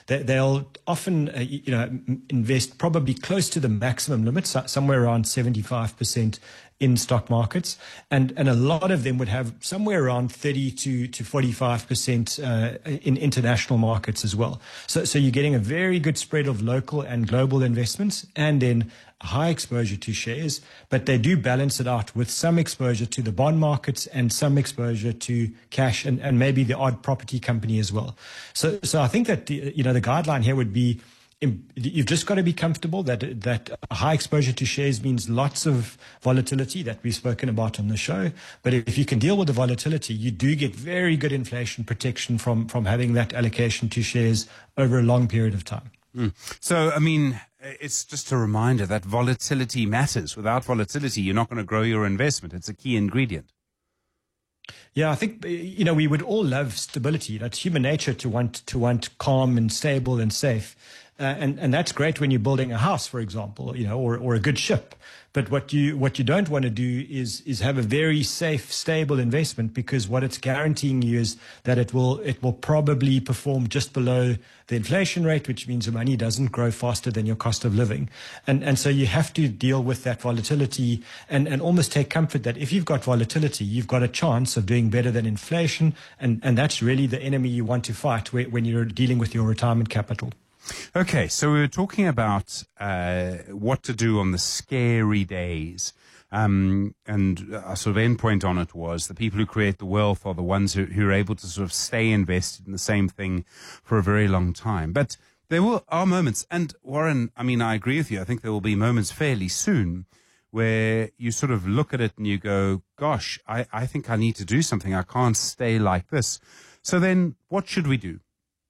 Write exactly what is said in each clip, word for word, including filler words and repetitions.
they, they'll often, uh, you know, invest probably close to the maximum limit, so somewhere around seventy-five percent in stock markets, and and a lot of them would have somewhere around thirty to forty-five percent uh, in international markets as well. So so you're getting a very good spread of local and global investments, and then high exposure to shares, but they do balance it out with some exposure to the bond markets and some exposure to cash and, and maybe the odd property company as well. So so I think that the, you know the guideline here would be, you've just got to be comfortable that that a high exposure to shares means lots of volatility that we've spoken about on the show. But if you can deal with the volatility, you do get very good inflation protection from, from having that allocation to shares over a long period of time. Mm. So, I mean, it's just a reminder that volatility matters. Without volatility, you're not going to grow your investment. It's a key ingredient. Yeah, I think, you know, we would all love stability. That's human nature to want to want calm and stable and safe. Uh, and, and that's great when you're building a house, for example, you know, or, or a good ship. But what you what you don't want to do is is have a very safe, stable investment, because what it's guaranteeing you is that it will it will probably perform just below the inflation rate, which means the money doesn't grow faster than your cost of living. And and so you have to deal with that volatility and, and almost take comfort that if you've got volatility, you've got a chance of doing better than inflation. And, and that's really the enemy you want to fight when you're dealing with your retirement capital. Okay, so we were talking about uh, what to do on the scary days. Um, and a sort of end point on it was the people who create the wealth are the ones who, who are able to sort of stay invested in the same thing for a very long time. But there will, are moments, and Warren, I mean, I agree with you. I think there will be moments fairly soon where you sort of look at it and you go, gosh, I, I think I need to do something. I can't stay like this. So then what should we do?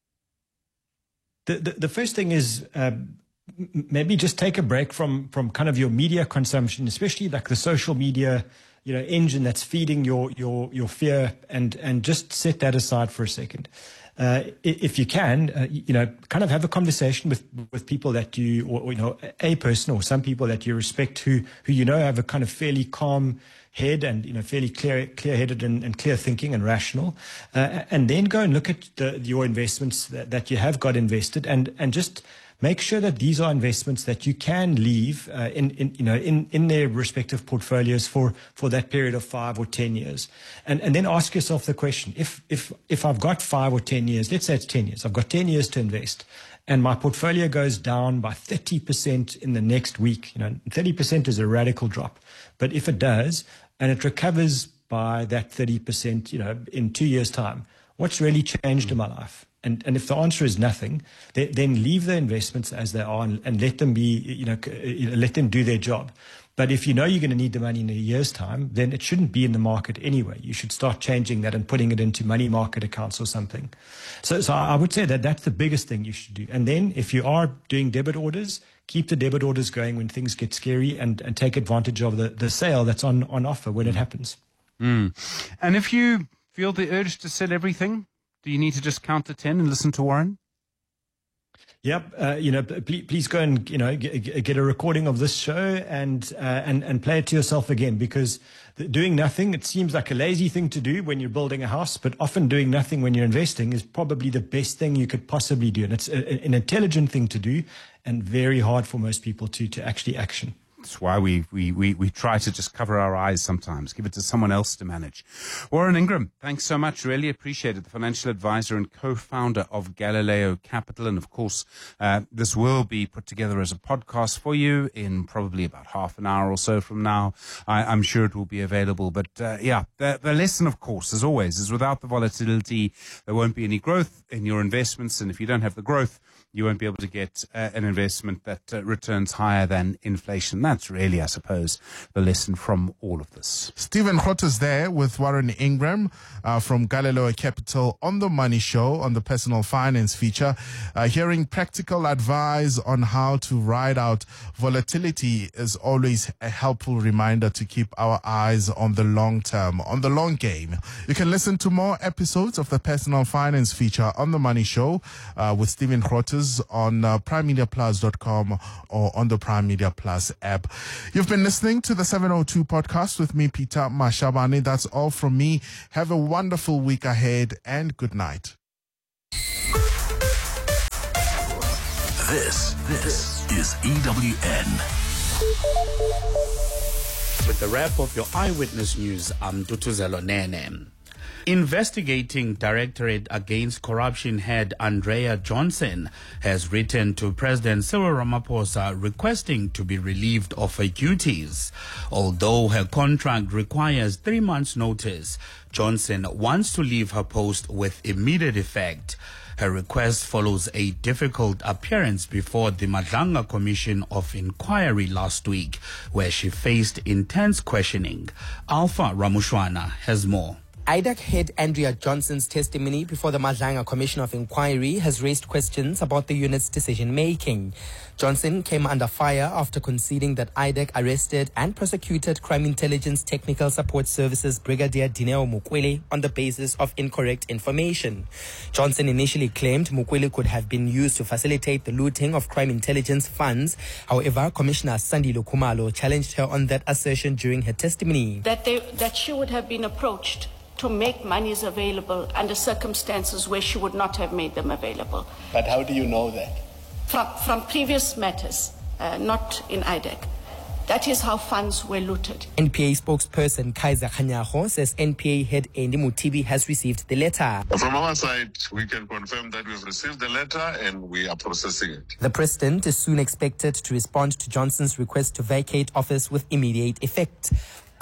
The, the, the first thing is uh, maybe just take a break from, from kind of your media consumption, especially like the social media, you know, engine that's feeding your, your, your fear, and, and just set that aside for a second. Uh, if you can, uh, you know, kind of have a conversation with, with people that you, or, or, you know, a person or some people that you respect who, who, you know, have a kind of fairly calm head and, you know, fairly clear, clear-headed and, and clear thinking and rational, uh, and then go and look at the, your investments that, that you have got invested, and, and just make sure that these are investments that you can leave uh, in, in, you know, in, in their respective portfolios for, for that period of five or ten years. And, and then ask yourself the question, if, if, if I've got five or ten years, let's say it's ten years, I've got ten years to invest, and my portfolio goes down by thirty percent in the next week, you know, thirty percent is a radical drop. But if it does, and it recovers by that thirty percent, you know, in two years' time, what's really changed in my life? And and if the answer is nothing, then, then leave the investments as they are and, and let them be, you know, let them do their job. But if you know you're going to need the money in a year's time, then it shouldn't be in the market anyway. You should start changing that and putting it into money market accounts or something. So, so I would say that that's the biggest thing you should do. And then if you are doing debit orders, keep the debit orders going when things get scary, and, and take advantage of the, the sale that's on, on offer when it happens. Mm. And if you feel the urge to sell everything, do you need to just count to ten and listen to Warren? Yep, uh, you know, please, please go and, you know, get, get a recording of this show and uh, and and play it to yourself again, because doing nothing, it seems like a lazy thing to do when you're building a house, but often doing nothing when you're investing is probably the best thing you could possibly do, and it's a, an intelligent thing to do, and very hard for most people to to actually action. That's why we, we, we, we try to just cover our eyes sometimes, give it to someone else to manage. Warren Ingram, thanks so much. Really appreciate it. The financial advisor and co-founder of Galileo Capital. And of course, uh, this will be put together as a podcast for you in probably about half an hour or so from now. I, I'm sure it will be available. But uh, yeah, the, the lesson, of course, as always, is without the volatility, there won't be any growth in your investments. And if you don't have the growth, you won't be able to get uh, an investment that uh, returns higher than inflation. That's really, I suppose, the lesson from all of this. Stephen Grootes there with Warren Ingram uh, from Galileo Capital on The Money Show on the Personal Finance feature, uh, hearing practical advice on how to ride out volatility is always a helpful reminder to keep our eyes on the long term, on the long game. You can listen to more episodes of the Personal Finance feature on The Money Show uh, with Stephen Grootes on uh, prime media plus dot com or on the Prime Media Plus app. You've been listening to the seven oh two podcast with me, Peter Mashabane. That's all from me. Have a wonderful week ahead and good night. This, this is E W N. With the wrap of your Eyewitness News, I'm Dutuzelo Nene. Investigating Directorate Against Corruption head Andrea Johnson has written to President Cyril Ramaphosa requesting to be relieved of her duties. Although her contract requires three months' notice, Johnson wants to leave her post with immediate effect. Her request follows a difficult appearance before the Madlanga Commission of Inquiry last week, where she faced intense questioning. Alpha Ramushwana has more. I D A C head Andrea Johnson's testimony before the Madlanga Commission of Inquiry has raised questions about the unit's decision-making. Johnson came under fire after conceding that I D A C arrested and prosecuted Crime Intelligence Technical Support Services Brigadier Dineo Mukwele on the basis of incorrect information. Johnson initially claimed Mukwele could have been used to facilitate the looting of crime intelligence funds. However, Commissioner Sandile Khumalo challenged her on that assertion during her testimony. That, they, that she would have been approached to make monies available under circumstances where she would not have made them available. But how do you know that? From, from previous matters, uh, not in I D A C. That is how funds were looted. N P A spokesperson Kaiser Khanyaho says N P A head Andy Mutibi has received the letter. From our side, we can confirm that we've received the letter and we are processing it. The president is soon expected to respond to Johnson's request to vacate office with immediate effect.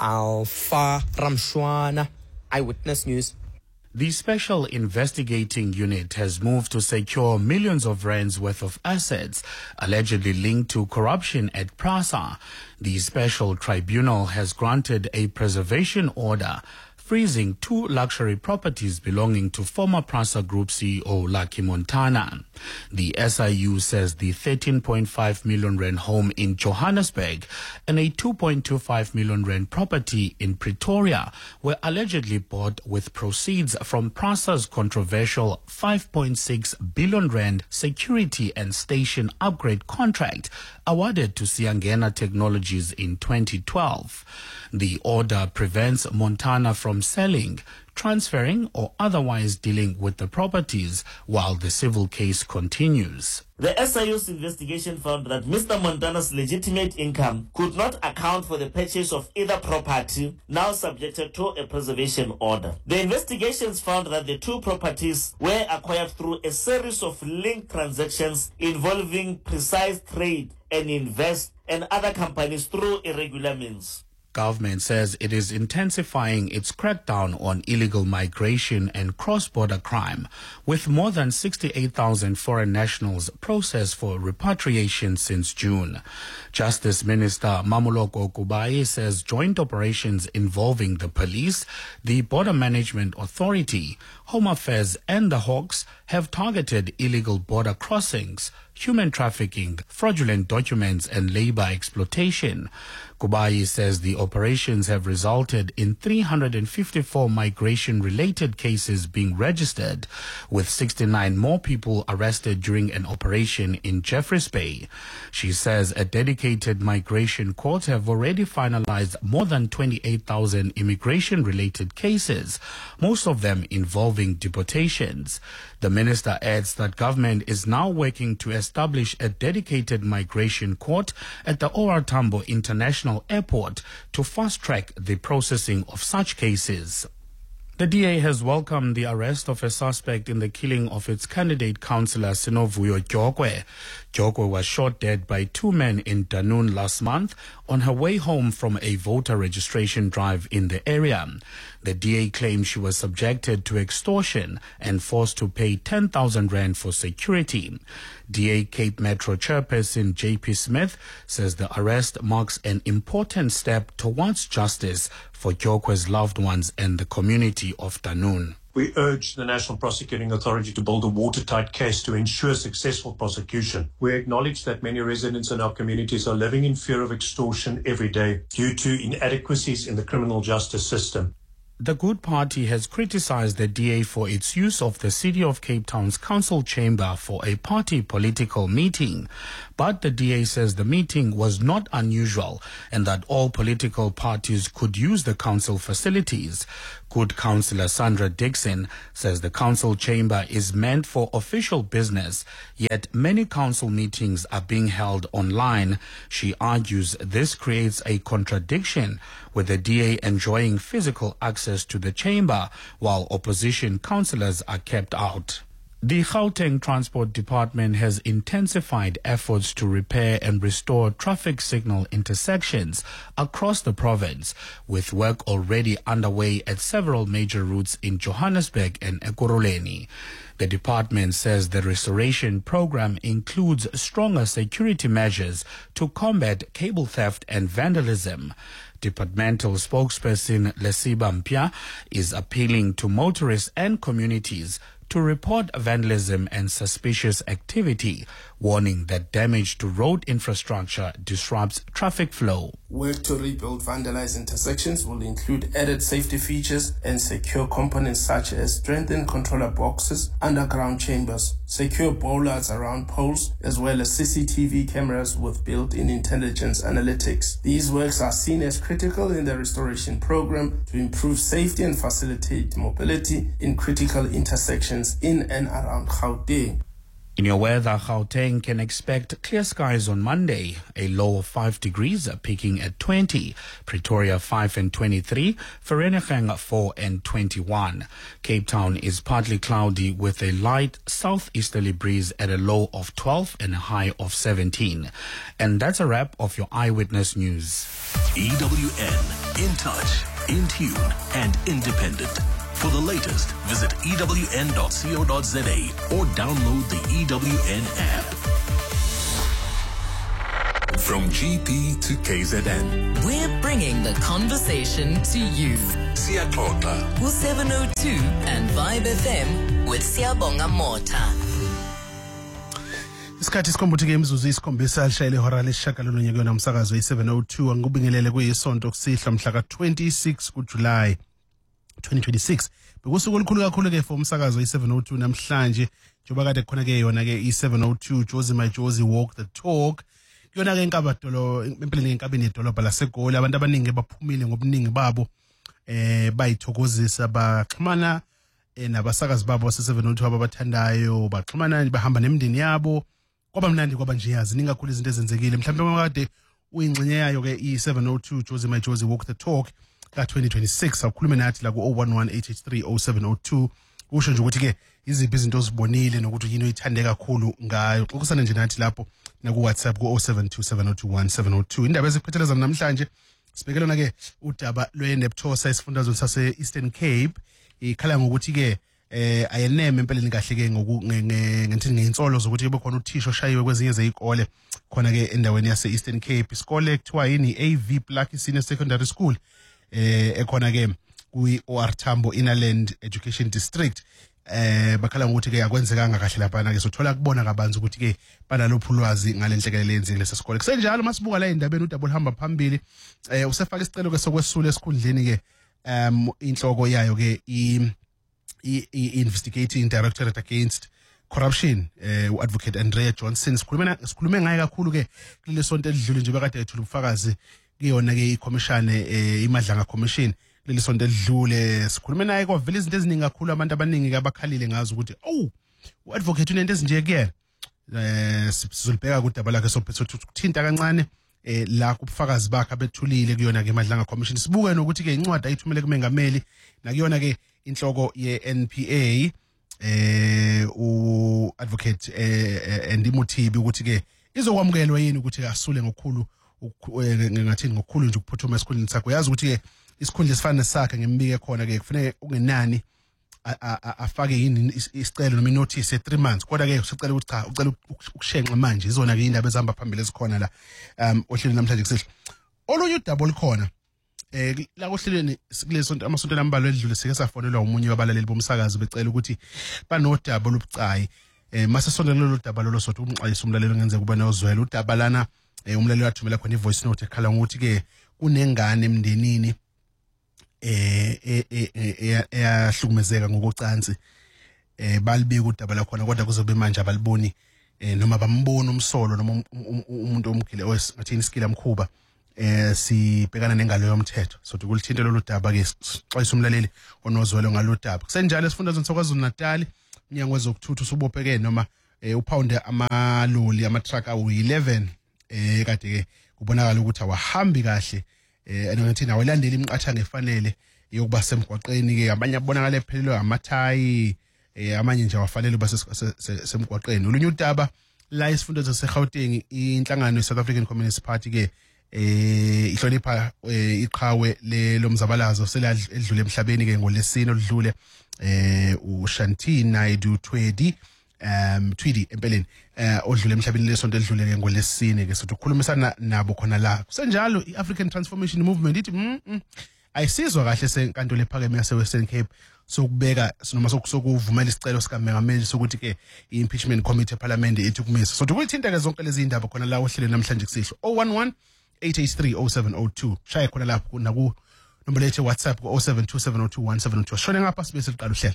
Alpha Ramshwana, Eyewitness News. The Special Investigating Unit has moved to secure millions of rands worth of assets allegedly linked to corruption at PRASA. The Special Tribunal has granted a preservation order freezing two luxury properties belonging to former PRASA Group C E O Lucky Montana. The S I U says the thirteen point five million rand home in Johannesburg and a two point two five million rand property in Pretoria were allegedly bought with proceeds from PRASA's controversial five point six billion rand security and station upgrade contract awarded to Siangena Technologies in twenty twelve. The order prevents Montana from selling, transferring or otherwise dealing with the properties while the civil case continues. The S I U's investigation found that Mister Montana's legitimate income could not account for the purchase of either property, now subjected to a preservation order. The investigations found that the two properties were acquired through a series of linked transactions involving Precise Trade and Invest and other companies through irregular means. Government says it is intensifying its crackdown on illegal migration and cross-border crime, with more than sixty-eight thousand foreign nationals processed for repatriation since June. Justice Minister Mamoloko Kubayi says joint operations involving the police, the Border Management Authority, Home Affairs and the Hawks have targeted illegal border crossings, human trafficking, fraudulent documents and labor exploitation. Kubayi says the operations have resulted in three hundred fifty-four migration-related cases being registered, with sixty-nine more people arrested during an operation in Jeffreys Bay. She says a dedicated migration court have already finalized more than twenty-eight thousand immigration-related cases, most of them involving deportations. The minister adds that government is now working to establish a dedicated migration court at the O R Tambo International Airport to fast-track the processing of such cases. The D A has welcomed the arrest of a suspect in the killing of its candidate councillor Sinovuyo Gyokwe. Gyokwe was shot dead by two men in Danun last month on her way home from a voter registration drive in the area. The D A claims she was subjected to extortion and forced to pay ten thousand rand for security. D A Cape Metro chairperson J P Smith says the arrest marks an important step towards justice for Gyokwe's loved ones and the community of Danun. We urge the National Prosecuting Authority to build a watertight case to ensure successful prosecution. We acknowledge that many residents in our communities are living in fear of extortion every day due to inadequacies in the criminal justice system. The Good Party has criticized the D A for its use of the City of Cape Town's council chamber for a party political meeting. But the D A says the meeting was not unusual and that all political parties could use the council facilities. Good Councillor Sandra Dixon says the council chamber is meant for official business, yet many council meetings are being held online. She argues this creates a contradiction, with the D A enjoying physical access to the chamber while opposition councillors are kept out. The Gauteng Transport Department has intensified efforts to repair and restore traffic signal intersections across the province, with work already underway at several major routes in Johannesburg and Ekurhuleni. The department says the restoration program includes stronger security measures to combat cable theft and vandalism. Departmental spokesperson Lesiba Mpia is appealing to motorists and communities to report vandalism and suspicious activity, warning that damage to road infrastructure disrupts traffic flow. Work to rebuild vandalized intersections will include added safety features and secure components such as strengthened controller boxes, underground chambers, secure bollards around poles, as well as C C T V cameras with built-in intelligence analytics. These works are seen as critical in the restoration program to improve safety and facilitate mobility in critical intersections in and around Gauteng. In your weather, Gauteng can expect clear skies on Monday, a low of five degrees, peaking at twenty. Pretoria five and twenty-three, Vereeniging four and twenty-one. Cape Town is partly cloudy with a light southeasterly breeze at a low of twelve and a high of seventeen. And that's a wrap of your Eyewitness News. E W N, in touch, in tune, and independent. For the latest, visit E W N dot co dot za or download the E W N app. From G P to K Z N, we're bringing the conversation to you. Siyaxoxa, seven oh two and Vibe F M with Siyabonga Mota. Isikhathi sikhombuthi ke imizuzu isikhombisa lishayile ihora lesishagalolunye kuyona umsakazo yi-seven oh two angikubingelele kuyisonto kusihla mhla ka twenty-six kuJulayi twenty twenty-six. Bekusuku olukhulu kakhulu ke for umsakazo yi-seven oh two namhlanje njengoba kade khona ke yona ke i-seven oh two Jozi My Jozi Walk the Talk. Kuyona ke inkabadolo empeleni enkabeni yedolobha laseGoli. Abantu abaningi baphumile ngobuningi babo eh bayithokozisa baxhumana nabasakazi babo base-seven oh two ababathandayo, baxhumana bahamba nemindeni yabo. Kwaba mnandi kwaba nje yazi ningakhulu izinto ezenzekile. Mhlawumbe makade uyingxenye yayo ke i-seven oh two Jozi My Jozi Walk the Talk ka twenty twenty-six. Awukhulume nathi la ku oh one one eight eight three oh seven oh two. Usho nje ukuthi ke iziphi izinto ozibonile nokuthi yini oyithande kakhulu ngayo. Xoxisana nje nathi lapho na ku WhatsApp ku oh seven two seven oh two one seven oh two. Indaba eziphethelezana namhlanje sibekelona ke udaba lweNeptosa esifundazweni sase Eastern Cape. Ikhala ngokuthi ke eh ayeneme empeleni kahle ke ngoku ngenthi ngeinsolo zokuthi kube khona uthisha oshayiwe kwezinye zezikole khona ke endaweni yase Eastern Cape. Isikole kuthiwa yini A V Plucky Senior Secondary School eh ekhona ke kuyi O R Tambo Innerland Education District. Eh bakhala ngokuthi ke akwenzekanga kahle lapha na ke sothola kubona kabanzi ukuthi ke banalophu ulwazi ngalenhlekelele yenzile lesikole. Kusenjalo masibuka la indabeni udaba olihamba phambili eh usefaka isicelo ke sokwesula esikhundleni ke um inhloko yayo ke i investigating directorate against corruption eh uadvocate Andrea Johnson. Sikhulume sikhulume ngaye kakhulu ke kuleli sonto elidlule nje bekade ethola ubufakazi kuyona ke iCommission eh iMadlanga Commission leli sonto elidlule. Sikhulume naye kwavela izinto eziningi kakhulu, abantu abaningi abakhalile ngazo ukuthi oh uadvocate unento ezinje kuyena. Eh sizolibheka kudaba lakhe sophethe ukuthinta kancane eh la kubufakazi bakhe abethulile kuyona ke iMadlanga Commission. Sibuke nokuthi ke incwadi ayithumele kumengameli nakuyona ke inhloko ye-N P A eh u advocate eh Andy Mothibi ukuthi ke izokwamukelwa yini ukuthi asule ngokukhulu ngathi ngokukhulu nje ukuphuthuma esikhundleni sakho. Yazi ukuthi ke isikhundla esifana sakhe ngembike khona ke kufanele ungenani afake yini isicelo noma inotice e three months. Kodwa ke usicela ukuthi cha ucela ukushenxa manje izona ke indaba ezihamba phambili esikhona la um ohlelweni namhlanje kusehla. Olunye udaba olukhona eh la kohlelweni kulesonto amasonto lambalwa edlule sike safonelwa umunye wabalaleli bomsakazi becela ukuthi banodaba olubucayi eh mase sondela lo daba lolo sothi umxayisa umlaleli ngenzeka kuba nozwela udaba lana umlaleli wathumela khona ivoice note ekhala ngokuthi ke kunengane emndenini eh eyahlukumezeka ngokucansi eh balibika udaba lakhona kodwa kuzobe manje abaliboni eh noma bambona umsolo noma umuntu omgile owathini iskila mkhuba eh sibhekana nengalo yomthetho so ukulithinta lolu daba ke xolisa umlaleli onozwelo ngalodaba kusenjalo esifundazweni soKwaZulu Natal umnyango wezokuthutha usubopheke noma upound amaloli ama-truck awu eleven eh kade ke kubonakala ukuthi awahambi kahle eh anokuthi awalandeli imiqathango efanele yokuba semgwaqeni ke abanye abonakala ephelelwe amathayi eh amanye nje awafanele uba semgwaqeni olunye udaba la isifundazwe seGauteng inhlangano yeSouth African Communist Party ke eh ihlonipha iqhawe lomzabalazo seladlule emhlabeni ke ngolesine oludlule eh uShanti Naidu Twedi um Tweedy empeleni eh odlule emhlabeni lesonto elidlule ke ngolesine ke sothi ukukhulumisana nabo khona la kusenjalo iAfrican Transformation Movement ithi mm ayisizwa kahle senkantolo ephakeme yase Western Cape sokubeka noma sokuvumela isicelo sika Mengameli sokuthi ke iimpeachment committee eParliament ethi kumisa sothi kuyithinta ke zonke lezi indaba khona la ohlele namhlanje kusihlo zero one one eight eight three zero seven zero two shaya khona lapho naku nombolo yethu WhatsApp ku zero seven two seven zero two one seven two shone ngapha sibe siqala uhlela.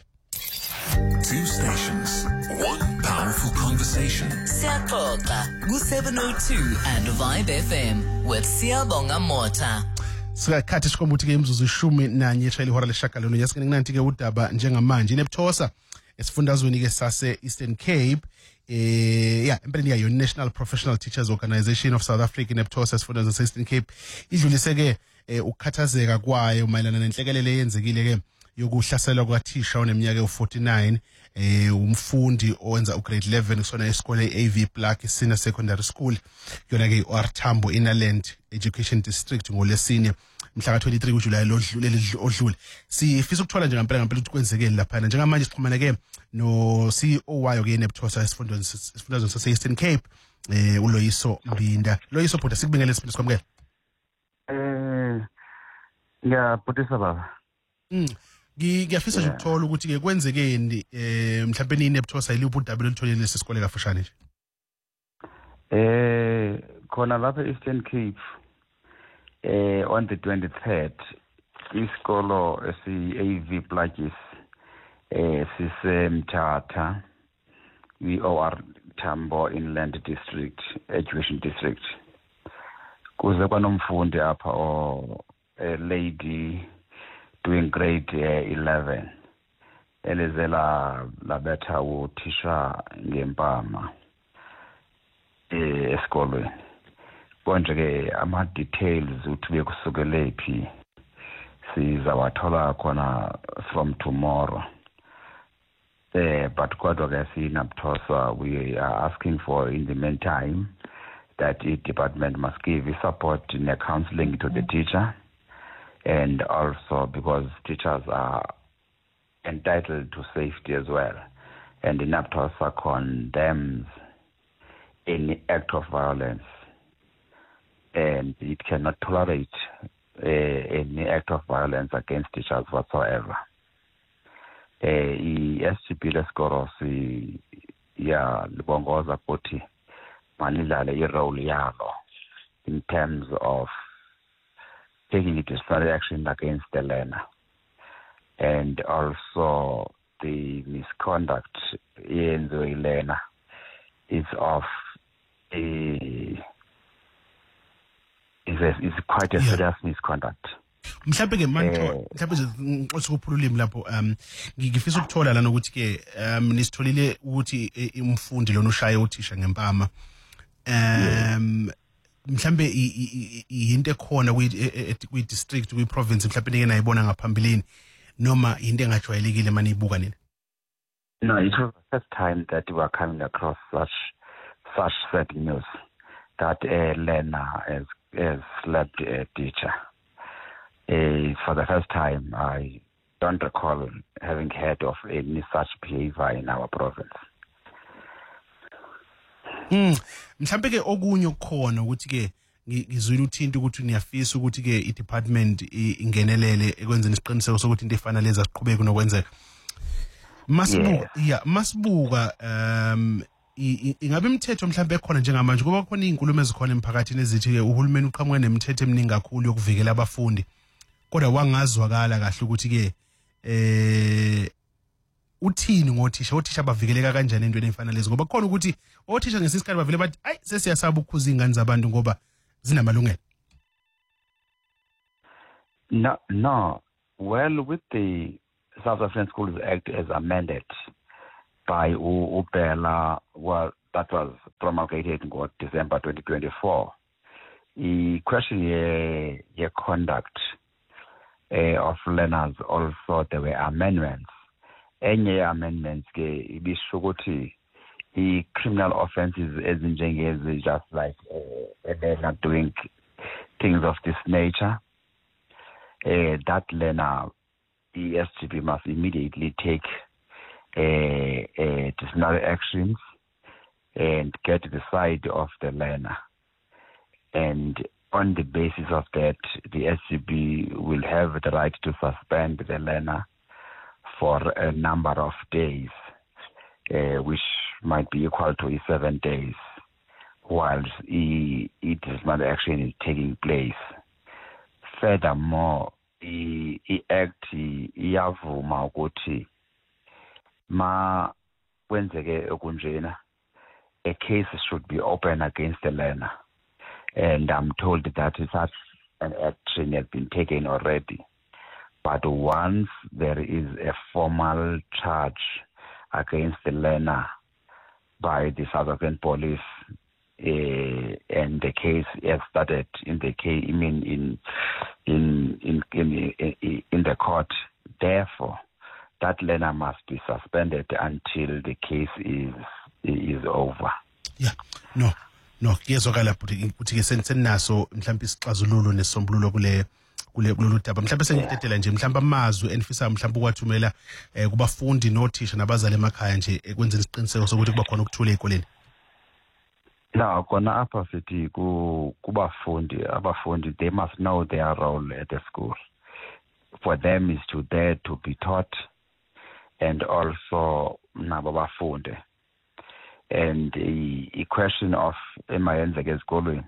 Two stations, one powerful conversation. Siyaxoxa ku seven oh two and Vibe F M with Siyabonga Mota. Sikhathi sikhomba ukuthi ke imzuzu ishumi nanye eshayile ihora leshagalolunye yasikene kunanti ke udaba njengamanje inePthosa esifundazweni ke sase Eastern Cape eh yeah empeleni yayo National Professional Teachers Organization of South Africa inePthosa esifundazweni sase Eastern Cape idlulise ke ukukhathazeka kwayo mayelana nenhlekelele eyenzekile ke yokuhlaselwa kwathisha oneminyaka u-forty-nine eh umfundi owenza ugrade eleven kusona esikole A V Black Senior Secondary School yona ke uR Tambo Inland Education District ngolesine mhla ka twenty-three kuJulayi lodlule odlule sifisa ukuthola nje ngempela ngempela ukuthi kwenzekile lapha njengamanje sixhumana ke no C E O wayo ke nePthosa esifundweni esifundazweni sase Eastern Cape eh uLoyiso Mbinda Loyiso bhuda sikubingele siphinde sikwamukela eh ya bhutisa baba mm ngiyafisa nje ukuthola ukuthi ke kwenzekeni eh mhlawumbe ni nePthosa iliphi udaba lolitholile lesikole kafushane nje eh khona lapha eEastern Cape eh on the twenty-third isikolo esi A V Blackis eh sisemthatha we are Tambo Inland District Education District kuze kwanomfundi apha o a lady doing grade uh, eleven elezela labetha uthisha ngempama eh esikolweni konje ke ama details uthi bekusukele phi sizawathola khona from tomorrow eh but kodwa ke siNaPthosa we are asking for in the meantime that the department must give support in the counseling to the teacher. And also because teachers are entitled to safety as well. And the NAPTOSA condemns any act of violence. And it cannot tolerate uh, any act of violence against teachers whatsoever. I-S G B lesikolo si ya libongoza ukuthi manidlale i-role yalo in terms of taking a disciplinary action against the learner, and also the misconduct in the learner is of a is a, is quite a yeah. serious misconduct. Mhlawumbe ke manje mhlawumbe nje osikuphula ulimi lapho um ngifisa ukuthola lana ukuthi ke um nisitholile ukuthi umfundi lona ushaye uthisha ngempama um mhlambe into ekhona kwi district kwi province mhlambe nike nayibona ngaphambilini noma into engajwayelekile manje ibuka nini? No, it was the first time that we were coming across such such sad news that a learner has, has slapped a teacher. Uh, for the first time, I don't recall having heard of any such behavior in our province. Hmm. Mhlambe ke okunye ukukhona ukuthi ke ngizwile uthinta ukuthi niyafisa ukuthi ke i-department ingenelele ekwenzeni isiqiniseko sokuthi into efana lezi asiqhubeke nokwenzeka. Masibuka yeah masibuka um ingabe imithetho mhlambe ekhona njengamanje kuba khona izinkulumo ezikhona emphakathini ezithi ke uhulumeni uqhamuke nemithetho eminingi kakhulu yokuvikela abafundi kodwa wangazwakala kahle ukuthi ke eh uthini ngothisha othisha bavikeleka kanjani entweni efana lezi ngoba khona ukuthi othisha ngesisikhathi bavele bathi ay sesiyasaba ukukhuza ingane zabantu ngoba zinamalungelo. No, no. Well, with the South African Schools Act as amended by U Bela, well, that was promulgated in December twenty twenty-four. The question here, your conduct uh, of learners also there were amendments. Any amendments, be shugoti, the criminal offenses as in is just like uh, they're not doing things of this nature. Uh, that learner, the S G B must immediately take uh, uh, disciplinary actions and get the side of the learner. And on the basis of that, the S G B will have the right to suspend the learner for a number of days, uh, which might be equal to seven days, whilst the disciplinary action is taking place. Furthermore, the act iyavuma ukuthi ma kwenzeke okunjena a case should be open against the learner, and I'm told that such an action has been taken already. But once there is a formal charge against the learner by the South African police, Uh, and the case has started in the case, I mean, in in in in in, in the court. Therefore, that learner must be suspended until the case is is over. Yeah, no, no. Kuyezwakala ukuthi ukuthi ke sensenaso mhlawumbe isixazululo nesombululo kule kule kulolu daba. Mhlawumbe sengitetela nje mhlawumbe amazwi enifisa mhlawumbe ukwathumela eh, kubafundi nothisha nabazali emakhaya nje ekwenzeni isiqiniseko sokuthi kuba khona ukuthula ezikoleni. Now, kona apha sithi kubafundi abafundi, they must know their role at the school. For them is to there to be taught, and also nabo bafunde. And the question of emayenza esikolweni,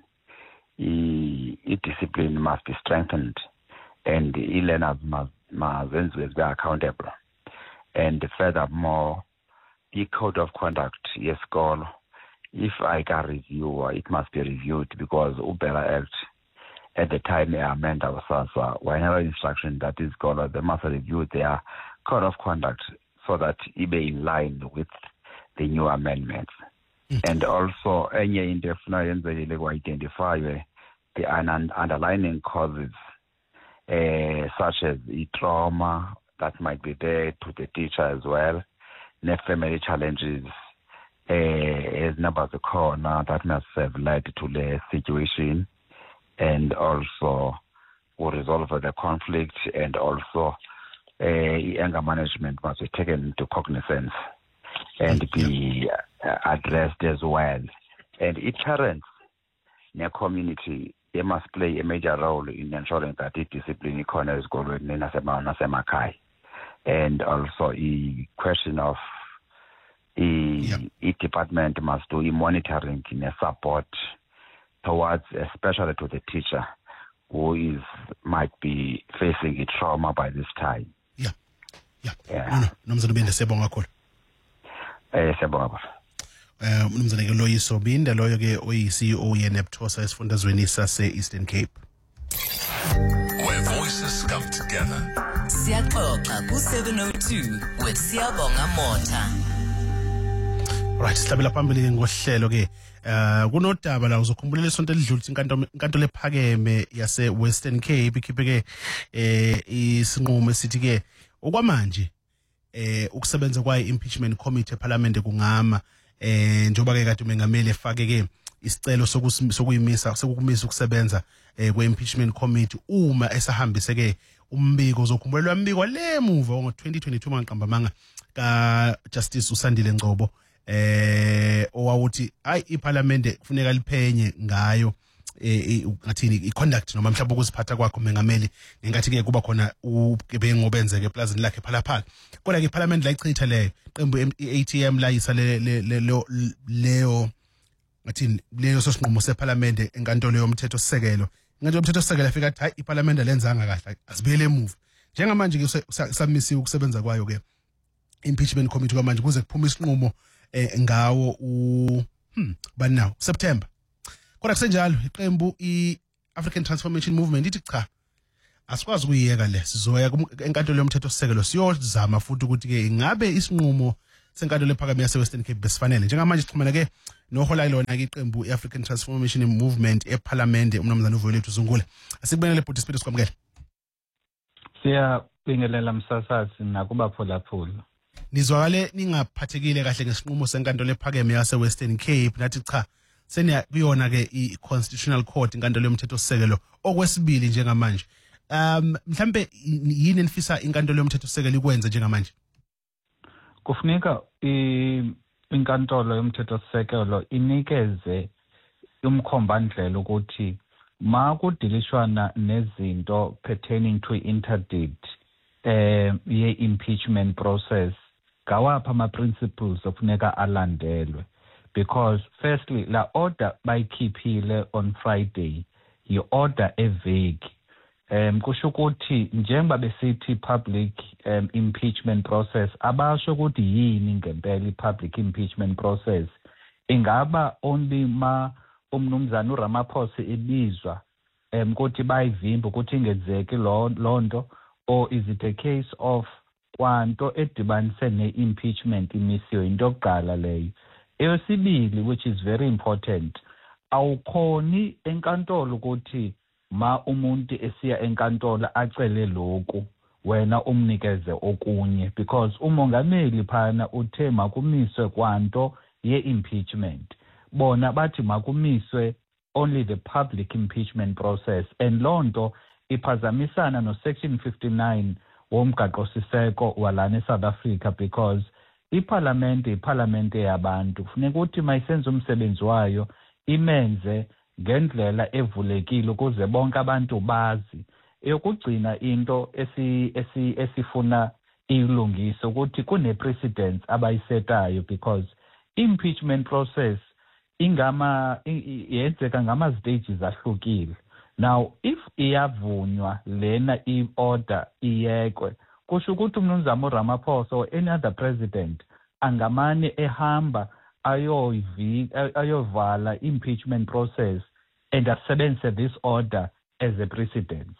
i discipline must be strengthened, and the learners must must be accountable. And furthermore, the code of conduct yesikolo, if I can review, it must be reviewed because Ubera Act at the time they amend ourselves, whenever instruction that is called, they must review their code of conduct so that it be in line with the new amendments. Mm-hmm. And also, any indefinite will identify the underlying causes, uh, such as the trauma that might be there to the teacher as well, the family challenges, as numbers of corner that must have led to the situation, and also will resolve the conflict, and also uh, anger management must be taken into cognizance and be uh, addressed as well. And if parents in a community, they must play a major role in ensuring that the discipline economy is going in Nasemakai. And also a question of the yep. department must do monitoring in a support towards, especially to the teacher who is might be facing a trauma by this time. Yeah, yeah. yeah. No, no, no, sebonga kakhulu. Eh, sebonga. Eh, mnumzane ke Loyi Sobinde loyo ke oyi C E O yeNEPTOSA esifundazweni sase Eastern Cape. Where voices come together. Siyaxoxa ku seven oh two with Siyabonga Mota. Right, sihlabela phambili ngohlelo ke uh kunodaba la uzokhumbula isonto elidlulisa inkantolo inkantolo ephakeme yase Western Cape ikhiphe ke eh isinqumo esithi ke okwamanje eh ukusebenza kwaye impeachment committee eParliament kungama eh njoba ke kade umengameli efake ke isicelo sokuyimisa sokumisa ukusebenza eh kwe impeachment committee uma esahambise ke umbiko uzokhumbulelwa umbiko lemuva ngo twenty twenty-two maqamba manga ka Justice Usandile Ngcobo eh owawuthi ay iParliament kufuneka liphenye ngayo eh ngathini iconduct noma mhlawumbe ukuziphatha kwakho mengameli ngenkathi ke kuba khona ugebengu obenzeke eplazini lakhe phalaphala kodwa ke iParliament la ichitha leyo qembu A T M la yisa le leyo ngathini leyo sosinqumo seParliament enkantolo yomthetho sisekelo ngathi umthetho sisekela fika hayi iparliament alenzanga kahle asibuyele emuva njengamanje ke samisiwe ukusebenza kwayo ke impeachment committee kwamanje kuze kuphume isinqumo ngawo u hmm bani now September kodwa kusenjalo iqembu i African Transformation Movement ithi cha asikwazi ukuyeka le sizoya enkantolo yomthetho sisekelo siyozama futhi ukuthi ke ingabe isinqumo senkantolo ephakeme yase Western Cape besifanele njengamanje sixhumana ke nohola lona ke iqembu iAfrican Transformation Movement eParliament umnumzana uVolethu Zungule asikubonele bhuti Speed sikwamukele siyabingelela msasazi nakubaphulaphula nizwakale ningaphathekile kahle ngesinqumo senkantolo ephakeme yase Western Cape nathi cha seniya kuyona ke iConstitutional Court inkantolo yomthetho sisekelo okwesibili njengamanje um mhlambe yini nifisa inkantolo yomthetho sisekelo ikwenza njengamanje kufuneka inkantolo yomthetho sisekelo inikeze umkhombandlela ukuthi ma kudilishwana nezinto pertaining to interdict eh ye impeachment process ngawapha ama principles ofuneka alandelwe because firstly la order bayikhiphile on Friday yi order evague um kusho ukuthi njengoba besithi public um, impeachment process abasho ukuthi yini ngempela i-public impeachment process ingaba only ma umnumzana uRamaphosa ebizwa um ukuthi bayivimba ukuthi ingenzeki lo lonto or is it a case of kwanto edibanise ne-impeachment imisiyo into yokuqala leyo eyesibili which is very important awukhoni enkantolo ukuthi ma umuntu esiya enkantolo acele lokhu wena umnikeze okunye because umongameli phana uthe makumiswe kwanto ye-impeachment bona bathi makumiswe only the public impeachment process and lonto iphazamisana no section fifty-nine womgaqo siseko walana eSouth Africa because iparliament iparliament yabantu kufuneka ukuthi mayisenza umsebenzi wayo imenze ngendlela evulekile ukuze bonke abantu bazi eyokugcina into esi esifuna ilungise ukuthi kune precedents abayisetayo because impeachment process ingama yenzeka ngama stages ahlukile now if iyavunywa lena i-order iyekwe kusho ukuthi umnumzana uRamaphosa or any other president angamane ehamba ayoyivi ayovala impeachment process and asebenzise this order as a precedent.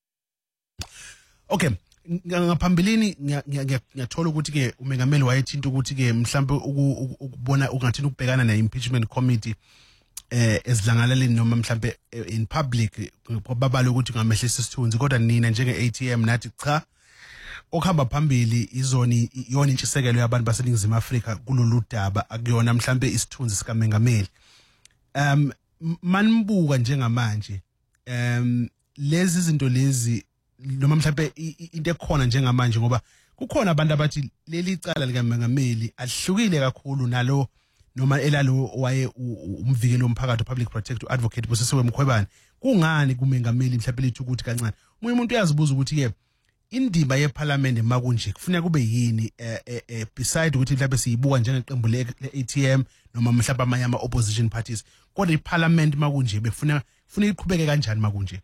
Okay, ngaphambilini ngiyathola ukuthi ke umengameli wayethinta ukuthi ke mhlawumbe ukubona ungathini ukubhekana ne-impeachment committee eh ezidlangalaleni noma mhlawumbe in public probably ukuthi ngamehlisa isithunzi kodwa nina njenge-A T M nathi cha okuhamba phambili izoni yona intshisekelo yabantu baseNingizimu Afrika kulolu daba akuyona mhlambe isithunzi sikaMengameli um manimbuka njengamanje um lezi zinto lezi noma mhlambe into ekhona njengamanje ngoba kukhona abantu abathi leli cala likaMengameli ahlukile kakhulu nalo noma elalo waye umvikeli womphakathi public protector advocate Busisiwe Mkhwebane kungani kuMengameli mhlambe lethu ukuthi kancane umunye umuntu uyazibuza ukuthi ke indima yeParliament makunje kufuneka kube yini eh, eh, eh, beside ukuthi mhlawumbe siyibuka njengeqembu le-A T M noma mhlawumbe amanye ama opposition parties kodwa iParliament makunje befuna funa iqhubeke kanjani makunje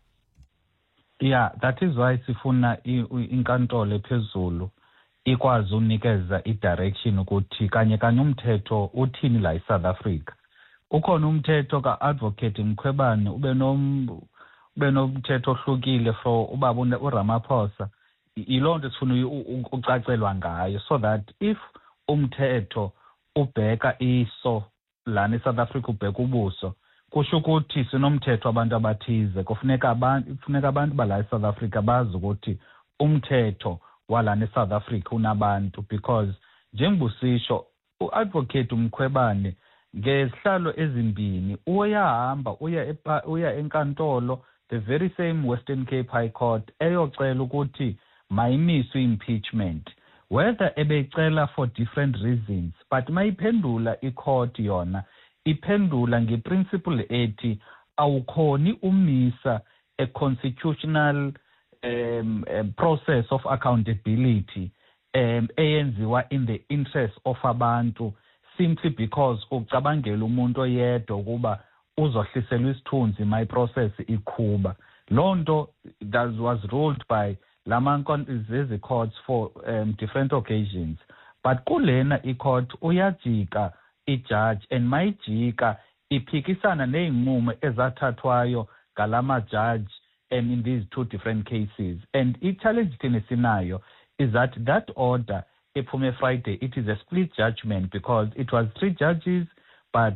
yeah that is why sifuna inkantolo ephezulu ikwazi unikeza idirection ukuthi kanye kanye umthetho uthini la eSouth Africa ukhona umthetho kaadvocate Mkhwebane ube nom ube nomthetho ohlukile for ubaba uRamaphosa ilonto sifuna ucacelwa ngayo so that if umthetho ubheka iso lana eSouth Africa ubheka ubuso kusho ukuthi sinomthetho abantu abathize kufuneka abantu kufuneka abantu bala eSouth Africa bazi ukuthi umthetho walana eSouth Africa unabantu because njengobusisho uadvocate Mkhwebane ngezihlalo ezimbini uyahamba uya uya enkantolo the very same Western Cape High Court eyocela ukuthi mayimiswe impeachment whether ebecela for different reasons but mayiphendula icourt yona iphendula ngeprinciple ethi awukhoni umisa a constitutional um, um, process of accountability um eyenziwa in the interest of abantu simply because ucabangela umuntu oyedwa kuba uzohliselwa isithunzi my process iqhuba. Lonto that was ruled by lama courts for um, different occasions. But kulena i-court uyajika i-judge and mayijika iphikisana ney'nqumo ezathathwayo ngalama judge and in these two different cases. And i-challenge thina sinayo is that that order ephume Friday, it is a split judgment because it was three judges, but